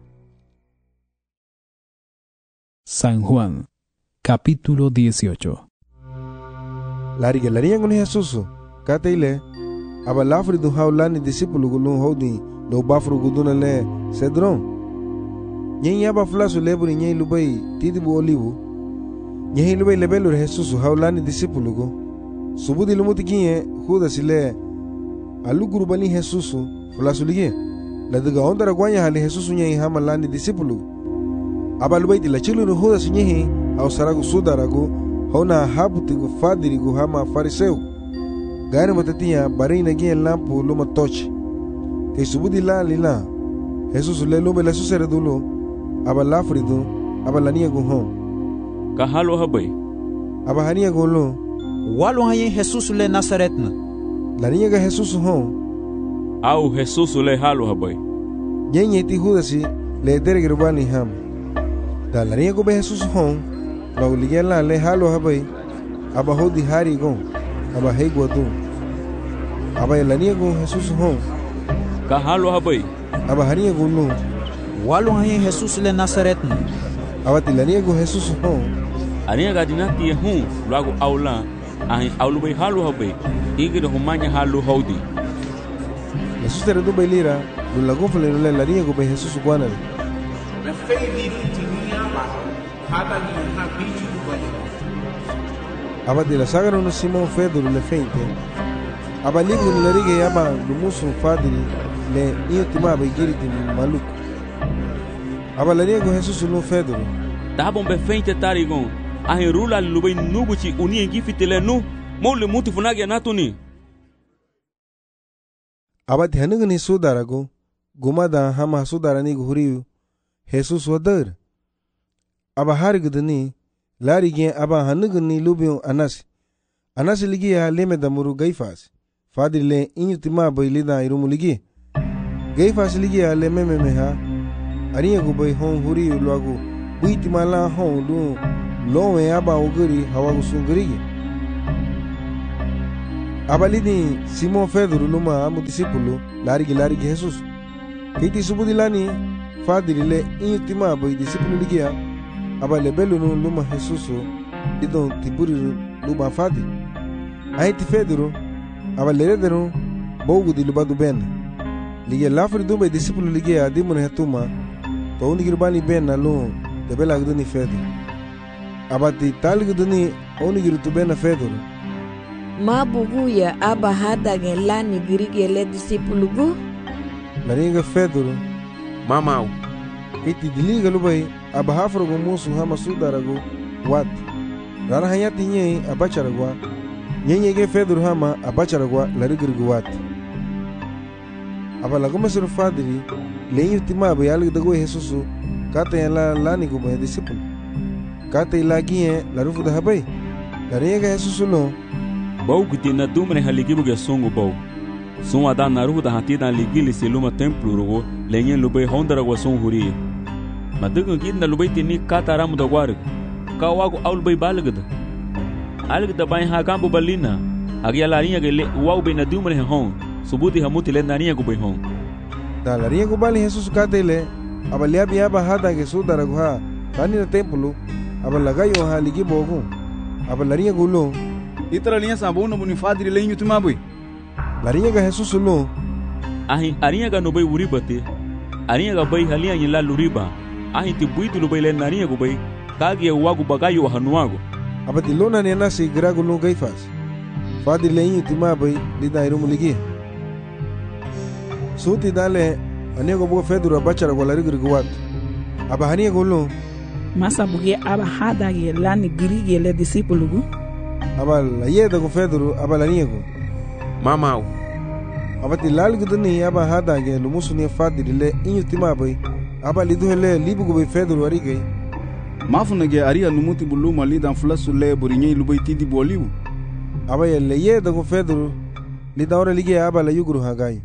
[SPEAKER 2] San Juan, capítulo 18.
[SPEAKER 1] Lariga larian con Jesús, Kataile, Abalafri du Haulani discípulo gulun holding, no bafru guduna le, Cedron. Yen yaba flasu leburi nyen lubai, tidibu olivu. Yen lubai lebelur Jesús Haulani discípulo go. Subudi lumutikinye, Judas ile, aluguru bani Jesús, flasu lige. La diga ondara guanya hali Jesús nyen hamalani discípulo. Abalubaiti la chilo no Judas nyehi au saragu sudaragu hona habutigu fadirigu hama fariseu gane matatia barina gien lampu luma tochi te subudi la lila Jesus le lume la suseredulo abalafridu abalania gu hon
[SPEAKER 5] kahalo habai
[SPEAKER 1] abahania gu lo
[SPEAKER 12] walo haye Jesus le Nazaretna
[SPEAKER 1] lania ga Jesus hon
[SPEAKER 5] au Jesus le halo habai
[SPEAKER 1] nyenye ti Judasi le deregrubani ham da la niego be Jesus hon la uligela le halo habai aba hodi hari gon aba hego du aba la niego Jesus hon
[SPEAKER 5] ka halo habai
[SPEAKER 1] aba haria gon no
[SPEAKER 12] walo haye Jesus le Nazaretna
[SPEAKER 1] aba ti la niego Jesus hon
[SPEAKER 5] aria gadinati hu lago aula ai aulu be halo habai igre humanya halo hodi
[SPEAKER 1] Jesus tere do belira lo lago fle le la niego be Jesus guanal
[SPEAKER 4] me feidi
[SPEAKER 1] aba de la saga no Simon Pedro le feinte aba libro no riga aba lumusu fadri le iotima ba giriti maluco aba la niego Jesus no Pedro
[SPEAKER 5] tabon be feinte tarigon a rula lubei nubuchi uni ngifitele nu mo le muti funagi natuni
[SPEAKER 1] aba dhanugni sudarago gumada hama sudarani guriu Jesus wadar aba harigdani larigien aba hanugni lubion anas ligia leme damuru gaifas fadri le inutima bailida irumuligi gaifas ligia le memeha ariya go bay hon huri lagu buitima la hon lu lowe aba oguri hawagu sungurigi abalini Simon Pedro luma amu discípulo larigi Jesus. Kiti subudilani fadirile intima boy discípulo ligia abale belu luma Jesus idon tiburi luma fadi. Aiti Pedro abale redero bogu di lubadu ben. Ligia lafri dumbe discípulo ligia dimune hetuma to unigirbani ben na lu de bela gduni Pedro. Abati talgduni unigiru tu ben Pedro.
[SPEAKER 13] Mabugu ya aba hada gelani girigele disipulugu
[SPEAKER 1] Laringa Pedro
[SPEAKER 4] mamau
[SPEAKER 1] iti diliga lubai aba hafrogo musu hama sudarago wat rara hayati nye abacharagwa nyenye Pedro hama abacharagwa larigirgu wat aba lagoma sur fadri leyu timabe yalig dago Jesusu kata yala lani gubo disipul kata ilagie larufu da habai laringa Jesusu no
[SPEAKER 5] bau kuti na dumre haligibu ge songo bau son ada naru da hati da ligili seluma templo rogo lenye lubai hondara wa son huri madugo gidna lubai tini kataram da war ka wago aul bai balgada algda bai ha gambo balina agya larinha ge le wau be na dumre hon subuti hamuti le narinha go bai hon
[SPEAKER 1] da larinha go bali Jesus katele abalia biaba hada ge sudara go ha tani na templo abalagayo ha ligibo go abalarinha go lo
[SPEAKER 3] Itara linha sabuna buni fadri lenho tumabui.
[SPEAKER 1] Larinha ga Jesus no.
[SPEAKER 5] Ahin arinha ga no bai wuri bate. Arinha ga bai halia yila luriba. Ahin ti buitu lo bai le narinha go bai. Kage wagu bagayo hanuago.
[SPEAKER 1] Abati lona ne nasi grago no gaifas. Fadri lenho tumabai lida irumu ligi. Suti dale anego bo Pedro abachara go larigir go wat. Abahania go lo.
[SPEAKER 14] Masa buge aba hada ge lani girige le disipulugu.
[SPEAKER 1] Abal ayeda go Pedro abal aniego
[SPEAKER 4] mamau
[SPEAKER 1] abati lalgudni aba hada ge lumusuni fadirile inyutima boy abal iduhele libugo be Pedro arige
[SPEAKER 3] mafuna ge aria numuti buluma lidan flasu le burinye lubai tidi bolibu
[SPEAKER 1] abay le yeda go Pedro lidawra lige abal yuguru hagai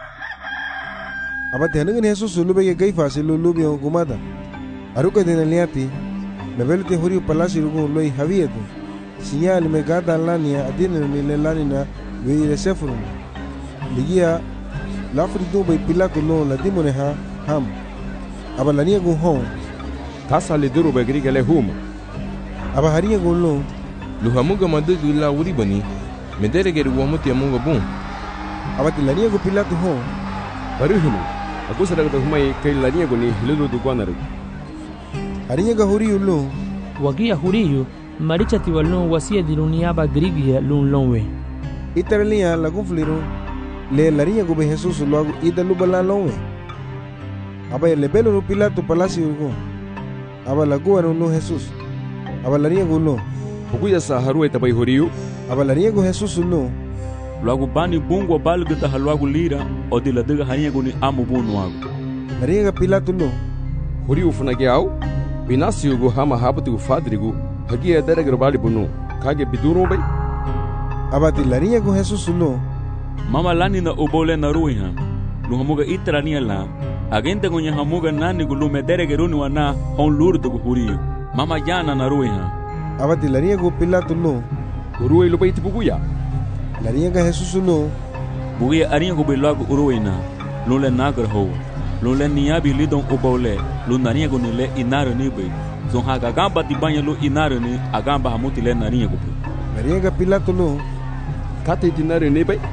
[SPEAKER 1] abati hangen Jesus lube ge gaifa se lulubi gumada aruka denaliati levelte hori palasi rugo loi havieto Sinyal me gada lania adina ni le lanina we sefuru ligia lafri do be Pilato no la dimone ha ham abalania go hon
[SPEAKER 8] tasa le duro be griga le huma
[SPEAKER 1] aba haria go lo
[SPEAKER 8] lu hamuga madugu la wuri bani medere ge ruwa muti amunga bun
[SPEAKER 1] abati lania go Pilato hon
[SPEAKER 8] baruhulu agusara go humai kai lania go ni hilu du gwanar
[SPEAKER 1] haria ga huri ulo
[SPEAKER 15] wagia huriyu maricha tiwalon wasia dirunia ba grigia lun lonwe
[SPEAKER 1] iterlia la confliro le larinha go be Jesus logo ida lubala lonwe aba le belo no Pilato palacio go aba la go no Jesus aba larinha go lo
[SPEAKER 8] buguya sa haru bai horiu
[SPEAKER 1] aba larinha go Jesus lo
[SPEAKER 5] logo bani bungo balga da halwago lira o de la daga harinha go ni amu bunu ago
[SPEAKER 1] larinha Pilato lo
[SPEAKER 8] horiu funagiau binasio go hama habatu fadrigo hagia daragar bali bunu kage biduro bai
[SPEAKER 1] abati larinha go Jesus lo
[SPEAKER 5] mama lani na obole na ruiha lu hamuga itrania la agente gonya hamuga nani go lu medere geruni wana hon lurdo go huri mama jana na ruiha
[SPEAKER 1] abati larinha go Pilato lo
[SPEAKER 8] ruoi lo bai tibuguya
[SPEAKER 1] larinha go Jesus lo
[SPEAKER 5] bugia arinha go belago uruina lu le nagar ho lu le niabi lidon obole lu narinha go ni le inaro ni bai zon haga gamba ti banha lo inaro ni agamba hamuti le narinha go
[SPEAKER 1] larinha go Pilato lo
[SPEAKER 8] kate dinare ne bai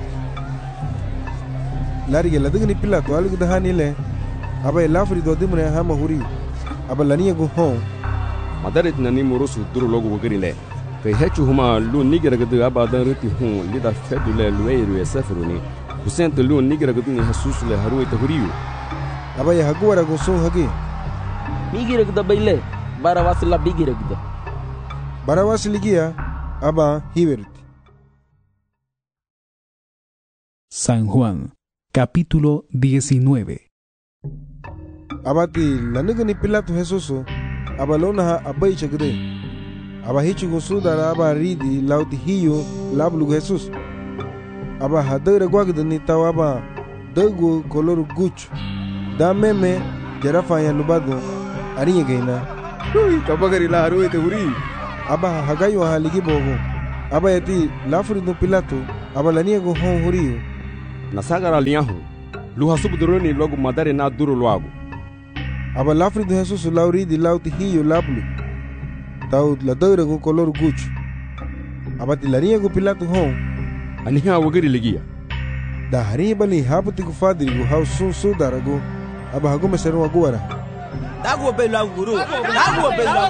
[SPEAKER 1] larige la digni Pilato algu da hanile aba lafri do dimre hama huri aba laniya go hon
[SPEAKER 8] madaret nani morosu duro logo wogerile kai hechu huma lu nigera gadu aba dan reti hon lida fedule lueiro esefruni usente lu nigera gadu ni Jesus le haru ite huriu
[SPEAKER 1] aba ya hagwara go so hagi
[SPEAKER 10] migira gada baile barawas la bigira gada
[SPEAKER 1] barawas ligia aba hiberti.
[SPEAKER 2] San Juan, capítulo 19.
[SPEAKER 1] Abati lanigani Pilato Jesus abalona ha abai chagre aba hichu go sudara aba ridi lauti hiyo lablu Jesus aba hadere gwagdani tawaba dago color guch da meme jarafa ya lubado ariye gaina
[SPEAKER 3] kabagari la haru ite huri
[SPEAKER 1] aba hagayo haligi bogo aba yati lafri no Pilato aba laniego hon huriyo
[SPEAKER 8] na sagara liahu lu hasubuduroni logo madare na duro loago
[SPEAKER 1] aba lafrido Jesus lauridi lauti hiyo lablu tau la doirego color gucho aba tilaniego Pilato hon
[SPEAKER 8] aniha wagiri ligia
[SPEAKER 1] da haribali haputi kufadirigo hau sun sudarago aba hago meseru aguara
[SPEAKER 6] dago be la guru dago be la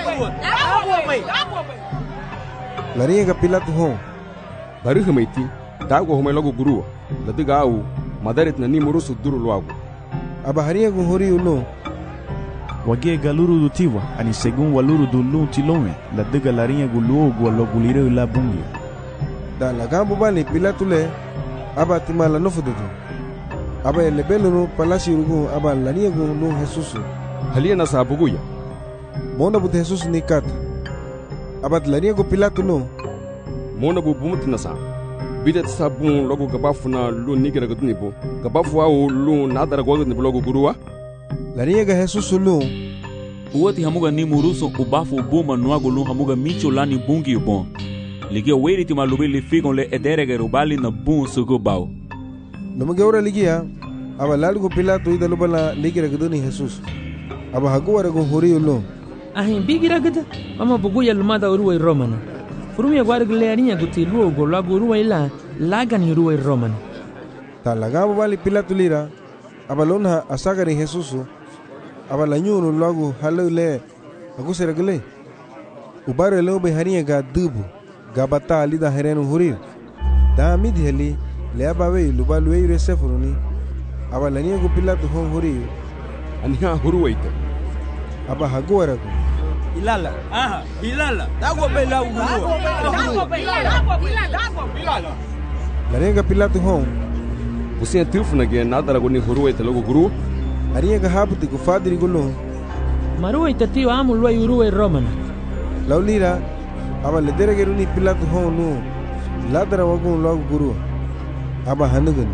[SPEAKER 1] laniega Pilato hon
[SPEAKER 8] bari hamaiti dago home logo guru la diga au madaret na ni murusu duro loago
[SPEAKER 1] aba hariego horiyo no
[SPEAKER 7] wage galuru dutiwa ani segun waluru dulu tilome la diga larinha guluogu wa logulire la bungi
[SPEAKER 1] da la gambo bani Pilato le aba timala no fududu aba ele belunu palasi rugu aba laniego no Jesus
[SPEAKER 8] halia na sabuguya
[SPEAKER 1] mona but Jesus ni kat aba laniego Pilato no
[SPEAKER 8] mona bu bumuti na sa bidet sabun logo gabafuna lu nigira gudnibo gabafu au lu nadara gwadnibo logo gurua
[SPEAKER 1] laniega Jesus lu
[SPEAKER 5] uwati hamuga ni muruso ubafu buma nuago lu hamuga micho lani bungi bon ligia weriti malubili figon le ederege rubali na bun sugo bao
[SPEAKER 1] numuge ora ligia aba lalgo Pilato ida lubala ligira gudni Jesus aba haguwara go horiyo lu
[SPEAKER 15] ahin bigira gada mama buguya lumada uruwa romana furumia gwargle arinya guti luogo lago uruwa ila lagani uruwa romana
[SPEAKER 1] ta lagabo bali Pilato lira aba lona asagari Jesus aba lanyunu lago halule agusera gele ubare lobe harinya ga dubu gabata alida herenu hurir da midi heli le abawe lubalu eire sefuruni aba laniego Pilato hon huriyo
[SPEAKER 8] aniha huruwaita
[SPEAKER 1] aba haguwara go
[SPEAKER 6] ilala aha ilala dago be la guru dago be ilala
[SPEAKER 1] laniega Pilato hon
[SPEAKER 8] usia tifuna ge nadara goni huruwaita logo guru
[SPEAKER 1] ariega haputi ku fadiri golo
[SPEAKER 15] maruwaita tio amu luai uruwa romana
[SPEAKER 1] laulira aba le deregeruni Pilato hon no ladara wagun logo guru aba hanugani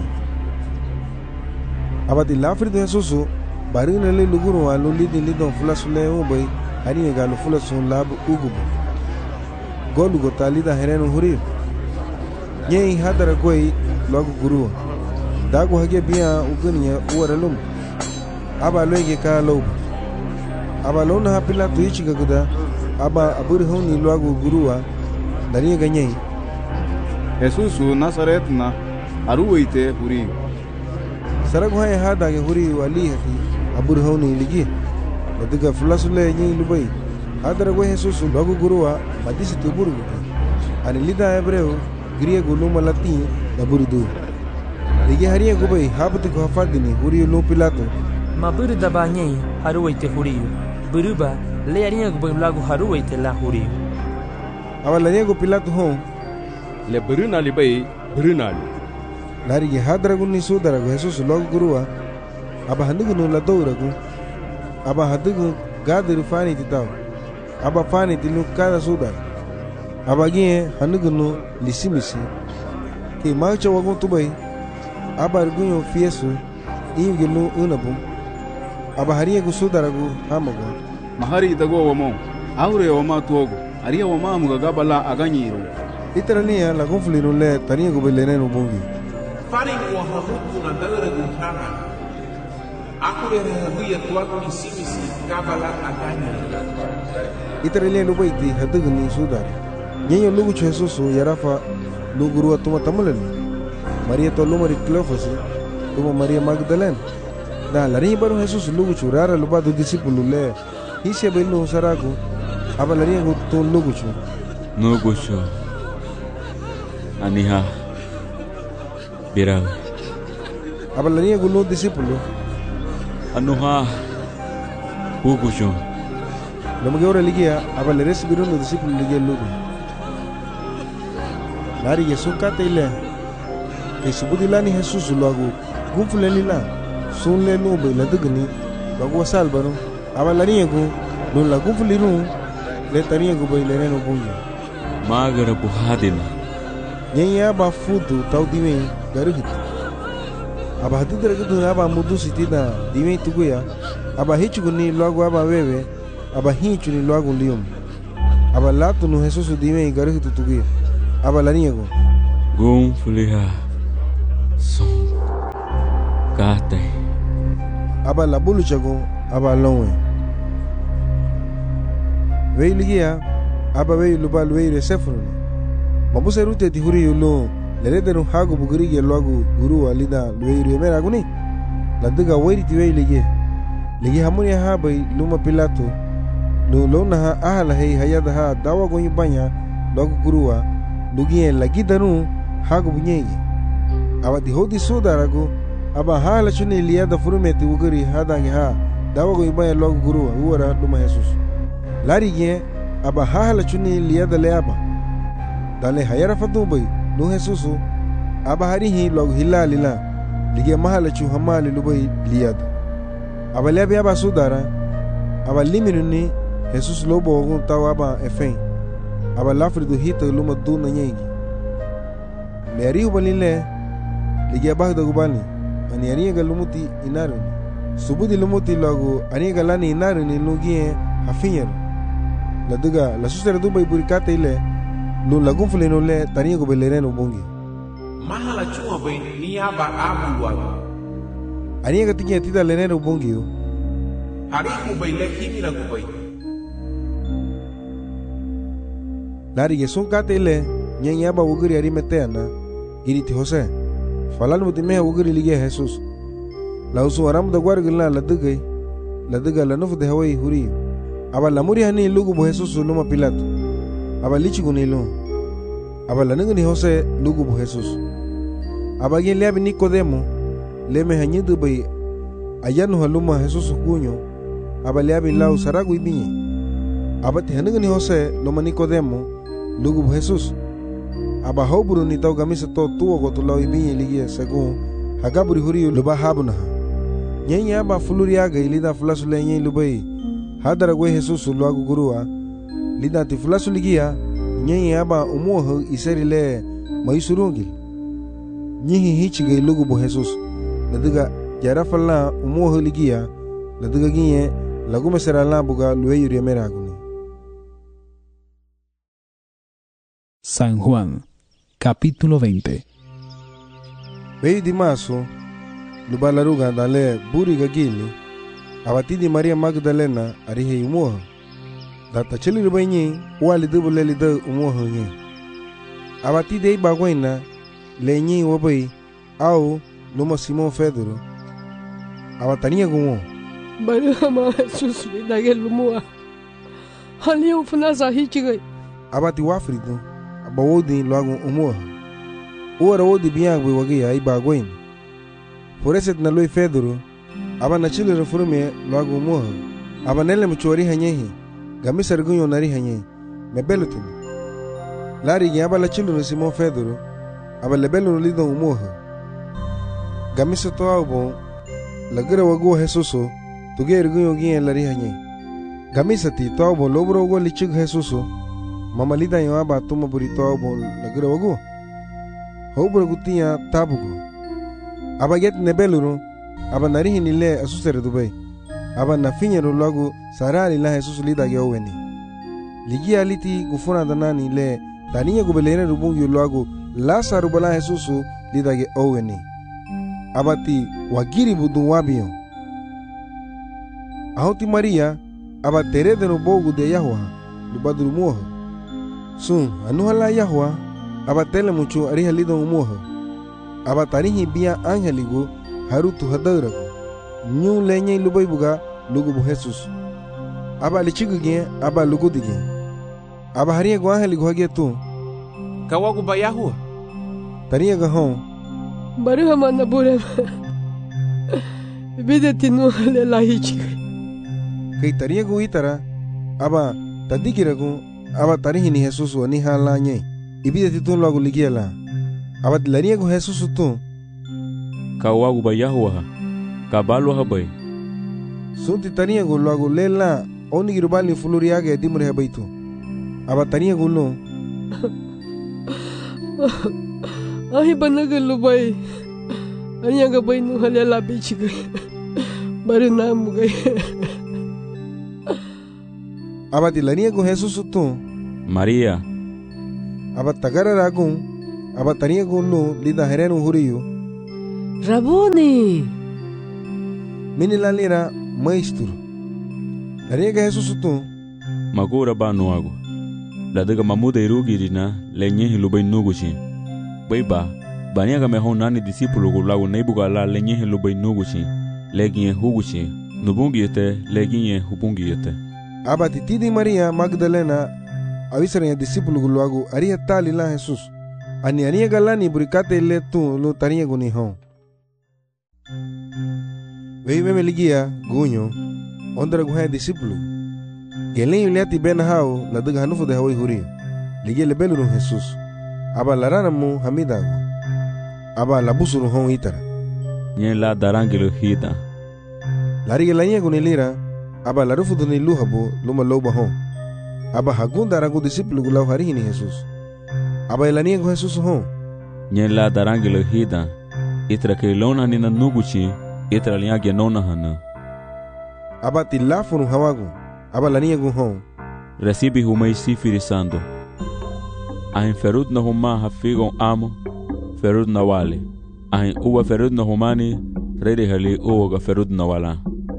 [SPEAKER 1] aba di lafrido Jesus barina le luguru wa lo lidi lidon fulasule obai ani ga lo fulasun lab ugubu golu go talida herenu huri nyei hadara goi logo guru dago hage biya uguniya uwaralum aba loge ka lo aba lona ha Pilato yichi gaguda aba aburi honi logo guruwa dari ga nyei
[SPEAKER 3] Jesus Nazaret na aruwaite huri
[SPEAKER 1] sarago hay hada ge huri wali hati abur honi ligi diga fulasule nyi lubai hadara go Jesus logo guruwa madisi tuburu ani lida hebreu griego luma latin da buridu ligi hariya go bai habti go fadini huri lu Pilato
[SPEAKER 15] maburu da banyei haruwaite huri buruba le ariya go bai lago haruwaite la huri
[SPEAKER 1] awala nego Pilato hon
[SPEAKER 8] le buruna libai burunali
[SPEAKER 1] larigi hadara gunni sudara go Jesus logo guruwa aba handugu no la douragu aba hadugu gadiru fani titaw aba fani tilu kada sudar aba gie handugu no lisimisi ke macha wagun tubai aba argunyo fiesu ingi no unabum aba hariya go sudara go hamago
[SPEAKER 3] mahari dago wamo aure wama tuogo ariya wama muga gabala aganyiro
[SPEAKER 1] itarania la conflino le tania go beleneno bongi
[SPEAKER 4] fari wa hamutu na dara guhana akure hawiya tuaku ni simisi kabala aganya
[SPEAKER 1] itarania lo baiti hadugu ni sudar nyenyo lugu Jesus yarafa luguru atuma tamalani Maria to lumari Cleofas tuma Maria Magdalene da lari baru Jesus lugu churara luba do discípulo le hise belu sarago aba lari go to lugu chu
[SPEAKER 5] no gocho aniha birawe
[SPEAKER 1] aba lari go no discípulo
[SPEAKER 5] anuha hugucho
[SPEAKER 1] Lamuge ora ligia aba le recibiron no discípulo ligia lugu lari Yesu katele ke subudilani Jesus luago gumfuleni la sunle no be la dugni luago salbano aba lari go no la gumfuliru le tania go be le no bunyi
[SPEAKER 5] magara buhadina
[SPEAKER 1] nyenya ba fudu tau dime garuhit aba hatu deragdu aba mudu sitida dime tuguya aba hichuguni luago aba wewe aba hichuni luago lium aba latu no Jesus dime garuhit tuguya aba lari go
[SPEAKER 5] Gung fuliha. Song. Kate.
[SPEAKER 1] Aba la bulu chago aba lonwe. Wei ligia aba wei lubal wei resefruni. Mabuse rute ti huri yulo leredenu hago bugirige logu guru alida wei remera guni. Ladiga wei ti wei ligia. Ligi hamuni ha bai luma Pilato. No lona ha ahala hei hayada ha dawa gonyi banya logu guruwa. Nugie lagi danu hago bunyegi. Aba di hodi sodarago aba hala chuni liada furumeti ugari hadangi ha dawa gonyi banya logu guruwa uwara luma Jesus. Lari ge aba hala chuni liada leaba. Dale hayara fadubai no Jesusu aba harihi logu hila lila. Lige mahala chu hamali lubai liada. Aba lebi aba sudara aba liminuni Jesus lobo ogun tawa aba efen aba lafridu hita luma duna nyegi leari ubalile lige aba da gubani ani ani ga lumuti inaruni subudi lumuti logo ani ga lani inaruni lugie hafinyero la duga la susere dubai burikate ile lu lagun fuleno le tani go belereno bongi
[SPEAKER 4] mahala chuma bai ni aba abu wago
[SPEAKER 1] ani ga tinya tida leneno bongi
[SPEAKER 4] hari bai le kimira bai
[SPEAKER 1] Lari ge son kate ile nyanya ba ugiri ari meteana iriti Jose falal mutime ugiri lige Jesus la usu aram da gwargila la duga la nufu de hawai huri aba la muri hani lugu bo Jesus numa Pilato aba lichi gunilo aba la ngani Jose lugu bo Jesus aba ge lebi Nicodemo leme hanyidu bai ayanu haluma Jesus kunyo aba lebi lau saragu ibinye aba te hanngani Jose loma Nicodemo lugu bo Jesus aba hoburu ni tau gamisa to tuo go to lau ibinye ligie según hagaburi huri luba habuna nyenya aba fuluriaga ilida fulasu lenye lubai hadara gwe Jesus luagu gurua lida ti fulasu ligia nyenya aba umuho iserile maisurungil nyihi hichige lugu bo Jesus nadiga jarafala umuho ligia nadiga ginye lagume serala buga lueyuri meraguni.
[SPEAKER 2] San Juan, capítulo 20.
[SPEAKER 1] Vei di maso, lubalaruga dale buri gagili, abatidi Maria Magdalena arihe umuha. Data cheli rubanyi, wali dubule lida umuha nyi. Abatidi ei bagwena, lenyi wabai, au numa Simon Pedro. Abatania gumo.
[SPEAKER 16] Bari hama Jesus lidagel umuha. Hali ufuna hichigai.
[SPEAKER 1] Abati wafrido. Bawodi logo umuha. Ora wodi biangwe wagi ai bagwen. Foreset na loi Pedro. Aba na chile reforme logo umuha. Aba nele mchori hanyehi. Gamisa rgunyo nari hanyehi. Mebelutin. Lari gi aba la chile Simon Pedro. Aba lebelu lido umuha. Gamisa to abo lagira wago Jesuso. Tuge rgunyo gi lari hanyehi. Gamisa ti to abo lobro go lichig Jesuso. Mama lida yo aba tuma burito abo lagira wago. Hobro gutia tabugo. Aba get nebeluru. Aba narihi nile asusere dubai. Aba na finyero logo sarali la Jesus lida ge oweni. Ligi aliti gufuna danani le taniya gubelere rubungi logo Lazaro bala Jesus lida ge oweni. Abati wagiri budun wabiyo. Ahoti Maria aba tere de no bogu de Yahwa lubadru moha. Sun anuhala Yahwa aba tele mucho ariha lido umuha. Aba tarihi bia angeligo harutu hadarago. Nyu lenye lubai buga lugu bu Jesus. Aba lichigu gen aba lugu dige. Aba haria go angeligo hage tu.
[SPEAKER 4] Kawagu ba Yahwa.
[SPEAKER 1] Tariya ga hon.
[SPEAKER 16] Bari hama na bure. Bide tinu hale la hichigu.
[SPEAKER 1] Kay tariya go itara aba tadikirago aba tarihi ni Jesus wani hala nye. Ibide titun logo ligiela. Aba tilariya go Jesus tu.
[SPEAKER 5] Kawagu ba Yahwa. Kabalo habai.
[SPEAKER 1] Sunti taniya go logo lela oni girubali fuluriage dimure habaitu. Aba taniya go lo.
[SPEAKER 16] Ahi banaga lubai. Anya ga bai nu halela bichi ga. Bari namu ga. Aba
[SPEAKER 1] tilariya go Jesus tu.
[SPEAKER 5] Maria.
[SPEAKER 1] Aba tagara ragun aba taria gulu lida herenu huriyu.
[SPEAKER 16] Rabuni.
[SPEAKER 1] Mini la lira maestro. Taria ga Jesus tu.
[SPEAKER 5] Magura ba nuago. La daga mamuda irugirina lenye hilubai nuguchi. Baiba, baniaga mehon nani discípulo gulago neibuga la lenye hilubai nuguchi. Leginye huguchi. Nubungiyete leginye hubungiyete.
[SPEAKER 1] Aba titidi Maria Magdalena avisaranya discípulo gulago aria tali la Jesus. Ani ania galani burikate le tu lo taria guni hon. Veive meligia gunyo ondra guha discípulo. Gelen yuliati ben hao la daga hanufu de hawai huri. Ligia le beluru Jesus. Aba larana mu hamidago. Aba labusuru hon itara.
[SPEAKER 5] Nyen la darangelo hida.
[SPEAKER 1] Lari gelanya guni lira. Aba larufu duni luhabo luma loba hon. Aba hagunda ragu discípulo gulau hari ni Jesus. Aba elania gu Jesus hon.
[SPEAKER 5] Nyen la darangelo hida. Itra ke lona nina nuguchi. Itra liya genona hana.
[SPEAKER 1] Aba tilafunu hawagu. Aba lania gu hon.
[SPEAKER 5] Recibe humei sifirisando. Ahin ferud na huma hafigon amo. Ferud na wale. Ahin uwa ferud na humani. Rede hali uwa ferud na wala.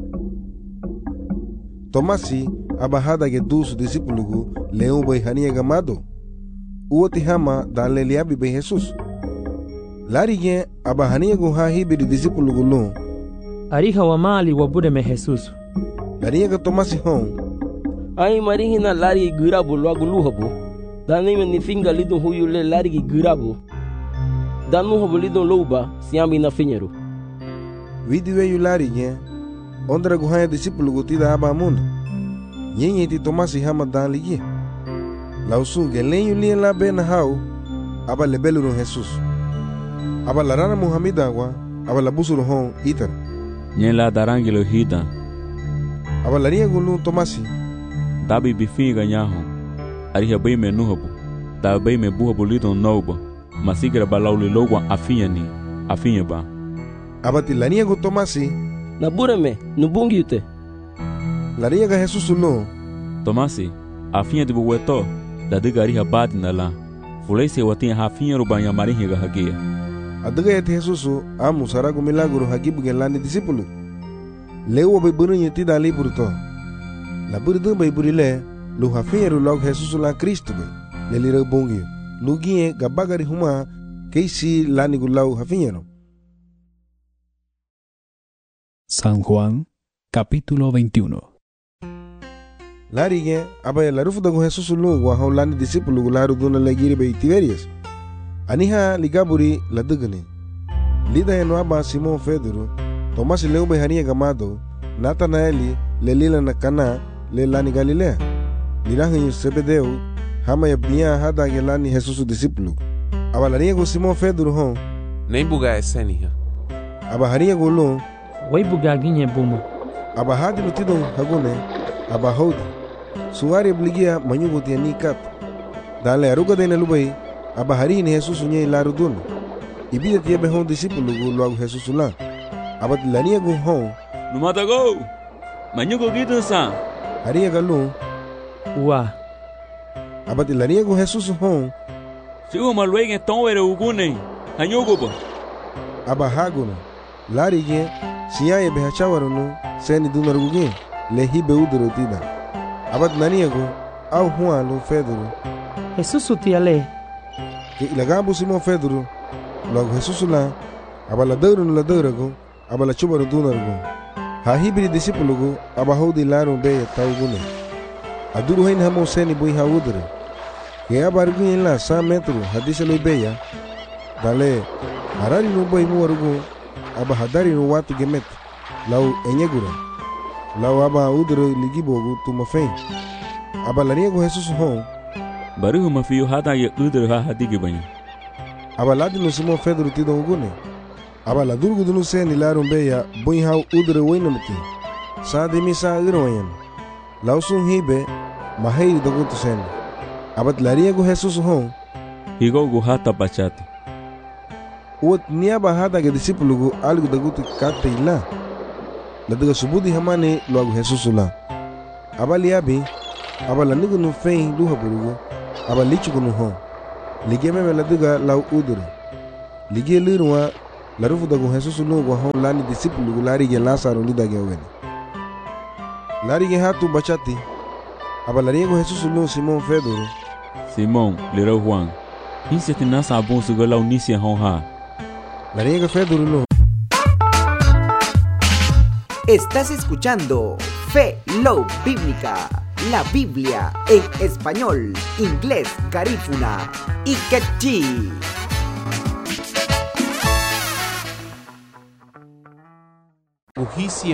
[SPEAKER 1] Tomasi aba hada ge dusu discípulo gu leu bai hania gamado. Uwa tihama dale liabi bai Jesus. Lari gen aba hania gu ha hibi discípulo gu lu.
[SPEAKER 15] Ariha wa mali wa bude me Jesus.
[SPEAKER 1] Lari ga Tomasi hon.
[SPEAKER 10] Ai marihina lari girabu logo luhabo. Dani me nifinga lidon huyu le lari girabu. Danu habo lidon louba siambi na finheiro.
[SPEAKER 1] Vidiwe yu lari gen. Ondra gu ha discípulo gu tida aba amuna. Nyenye ti Tomasi hama dan ligie. Lausu gelen yu lien la ben hao. Aba lebeluru Jesus. Aba larana Muhammeda wa. Aba labusuru hon itar.
[SPEAKER 5] Nyen la darangelo hida.
[SPEAKER 1] Aba laria gulu Tomasi.
[SPEAKER 5] Dabi bifinga nyaho. Ariha bai me nuhabu. Da bai me buhabu lidon nouba. Masigira balauli logwa afinha ba.
[SPEAKER 1] Aba ti lania gu Tomasi.
[SPEAKER 10] Na bureme, nubungi ute.
[SPEAKER 1] Laria ga Jesus no.
[SPEAKER 5] Tomasi, afinha de buweto. Da diga ariha badi na la. Fulei se watinha hafinha rubanya marihi ga hagia.
[SPEAKER 1] Adaga yete Jesus amu saragu milagro hagibu gelani discípulo. Leu bai burinha ti dali burto. La burdu bai burile lu hafinha ru log Jesus la Cristo bai. Lelira bongi. Lugie gabagari huma keisi lani gulau hafinha no.
[SPEAKER 2] San Juan, capítulo 21.
[SPEAKER 1] Lari aba la rufu dagu Jesus lu wa haulani discípulo gularu duna legiri bai Tiberias. Aniha ligaburi la dugani. Lida eno aba Simon Pedro, Tomás leu bai hania gamado, Natanaeli le lila na Cana le lani Galilea. Lirahin Sebedeu, hama ya bia hada gelani Jesus discípulo. Aba lania go Simon Pedro hon.
[SPEAKER 4] Nem buga eseniha.
[SPEAKER 1] Aba hania go lu.
[SPEAKER 15] Wai buga ginye bumo.
[SPEAKER 1] Aba hadi lutidon hagune. Aba hodi. Suari obligia manyugo tiani kat. Dale aruga de lubai. Aba hari ni Jesus nye larudun. Ibida tiebe hon discípulo gu luagu Jesus la. Aba tilania gu hon.
[SPEAKER 5] Numata go. Manyugo gitu sa.
[SPEAKER 1] Hari galu.
[SPEAKER 15] Wa.
[SPEAKER 1] Aba tilania gu Jesus hon.
[SPEAKER 5] Sigo malwege tonwere ugune. Hanyugo ba.
[SPEAKER 1] Aba haguna. Lari ge siya ye behachawarunu seni dunaruguge le hibe uduro tida. Aba tilania gu au Juan lu Pedro.
[SPEAKER 15] Jesus utiale.
[SPEAKER 1] Que ilagabu Simon Pedro, logo Jesus la, aba la deurago, aba la chubaru dunargo. Ha hibri discípulo go, aba hodi laru be taugune. Aduru hain hamo seni bui ha udre. Que aba arguin la 100 metros hadiselo beya. Dale, harari no boi muarugo, aba hadari no watu gemet. Lau enyegura. Lau aba udre ligibogo tumafen. Aba la niego Jesus hon.
[SPEAKER 5] Baru mafiyo hada ye udre ha hadigi banyi.
[SPEAKER 1] Aba ladi no Simon Pedro tido ugune. Aba la durgu dunu seni larum beya bui ha udre wainamti. Sa de misa irwayan. Lausun hibe mahei dogutu sen. Aba tlaria go Jesus hon.
[SPEAKER 5] Higo go hata bachati.
[SPEAKER 1] Uot niaba hada ge discípulo go algo dogutu kate ila. La daga subudi hamane lo agu Jesus la. Aba liabi aba la nigo no fein duha burugo. Aba lichu no hon. Ligue me la duga la udure. Ligue lirwa la rufu da Jesus lu go hon lani disciple gu lari ge Lazaro lu da ge wen. Lari ge hatu bachati. Aba lari go Jesus lu Simon Pedro.
[SPEAKER 5] Simon, lera Juan. Hisi tina sabon suga la unisia hon ha.
[SPEAKER 1] Lari ge Pedro lu.
[SPEAKER 17] Estás escuchando Fe Love Bíblica, la Biblia en español, inglés, garífuna y quechí.
[SPEAKER 4] Uhisi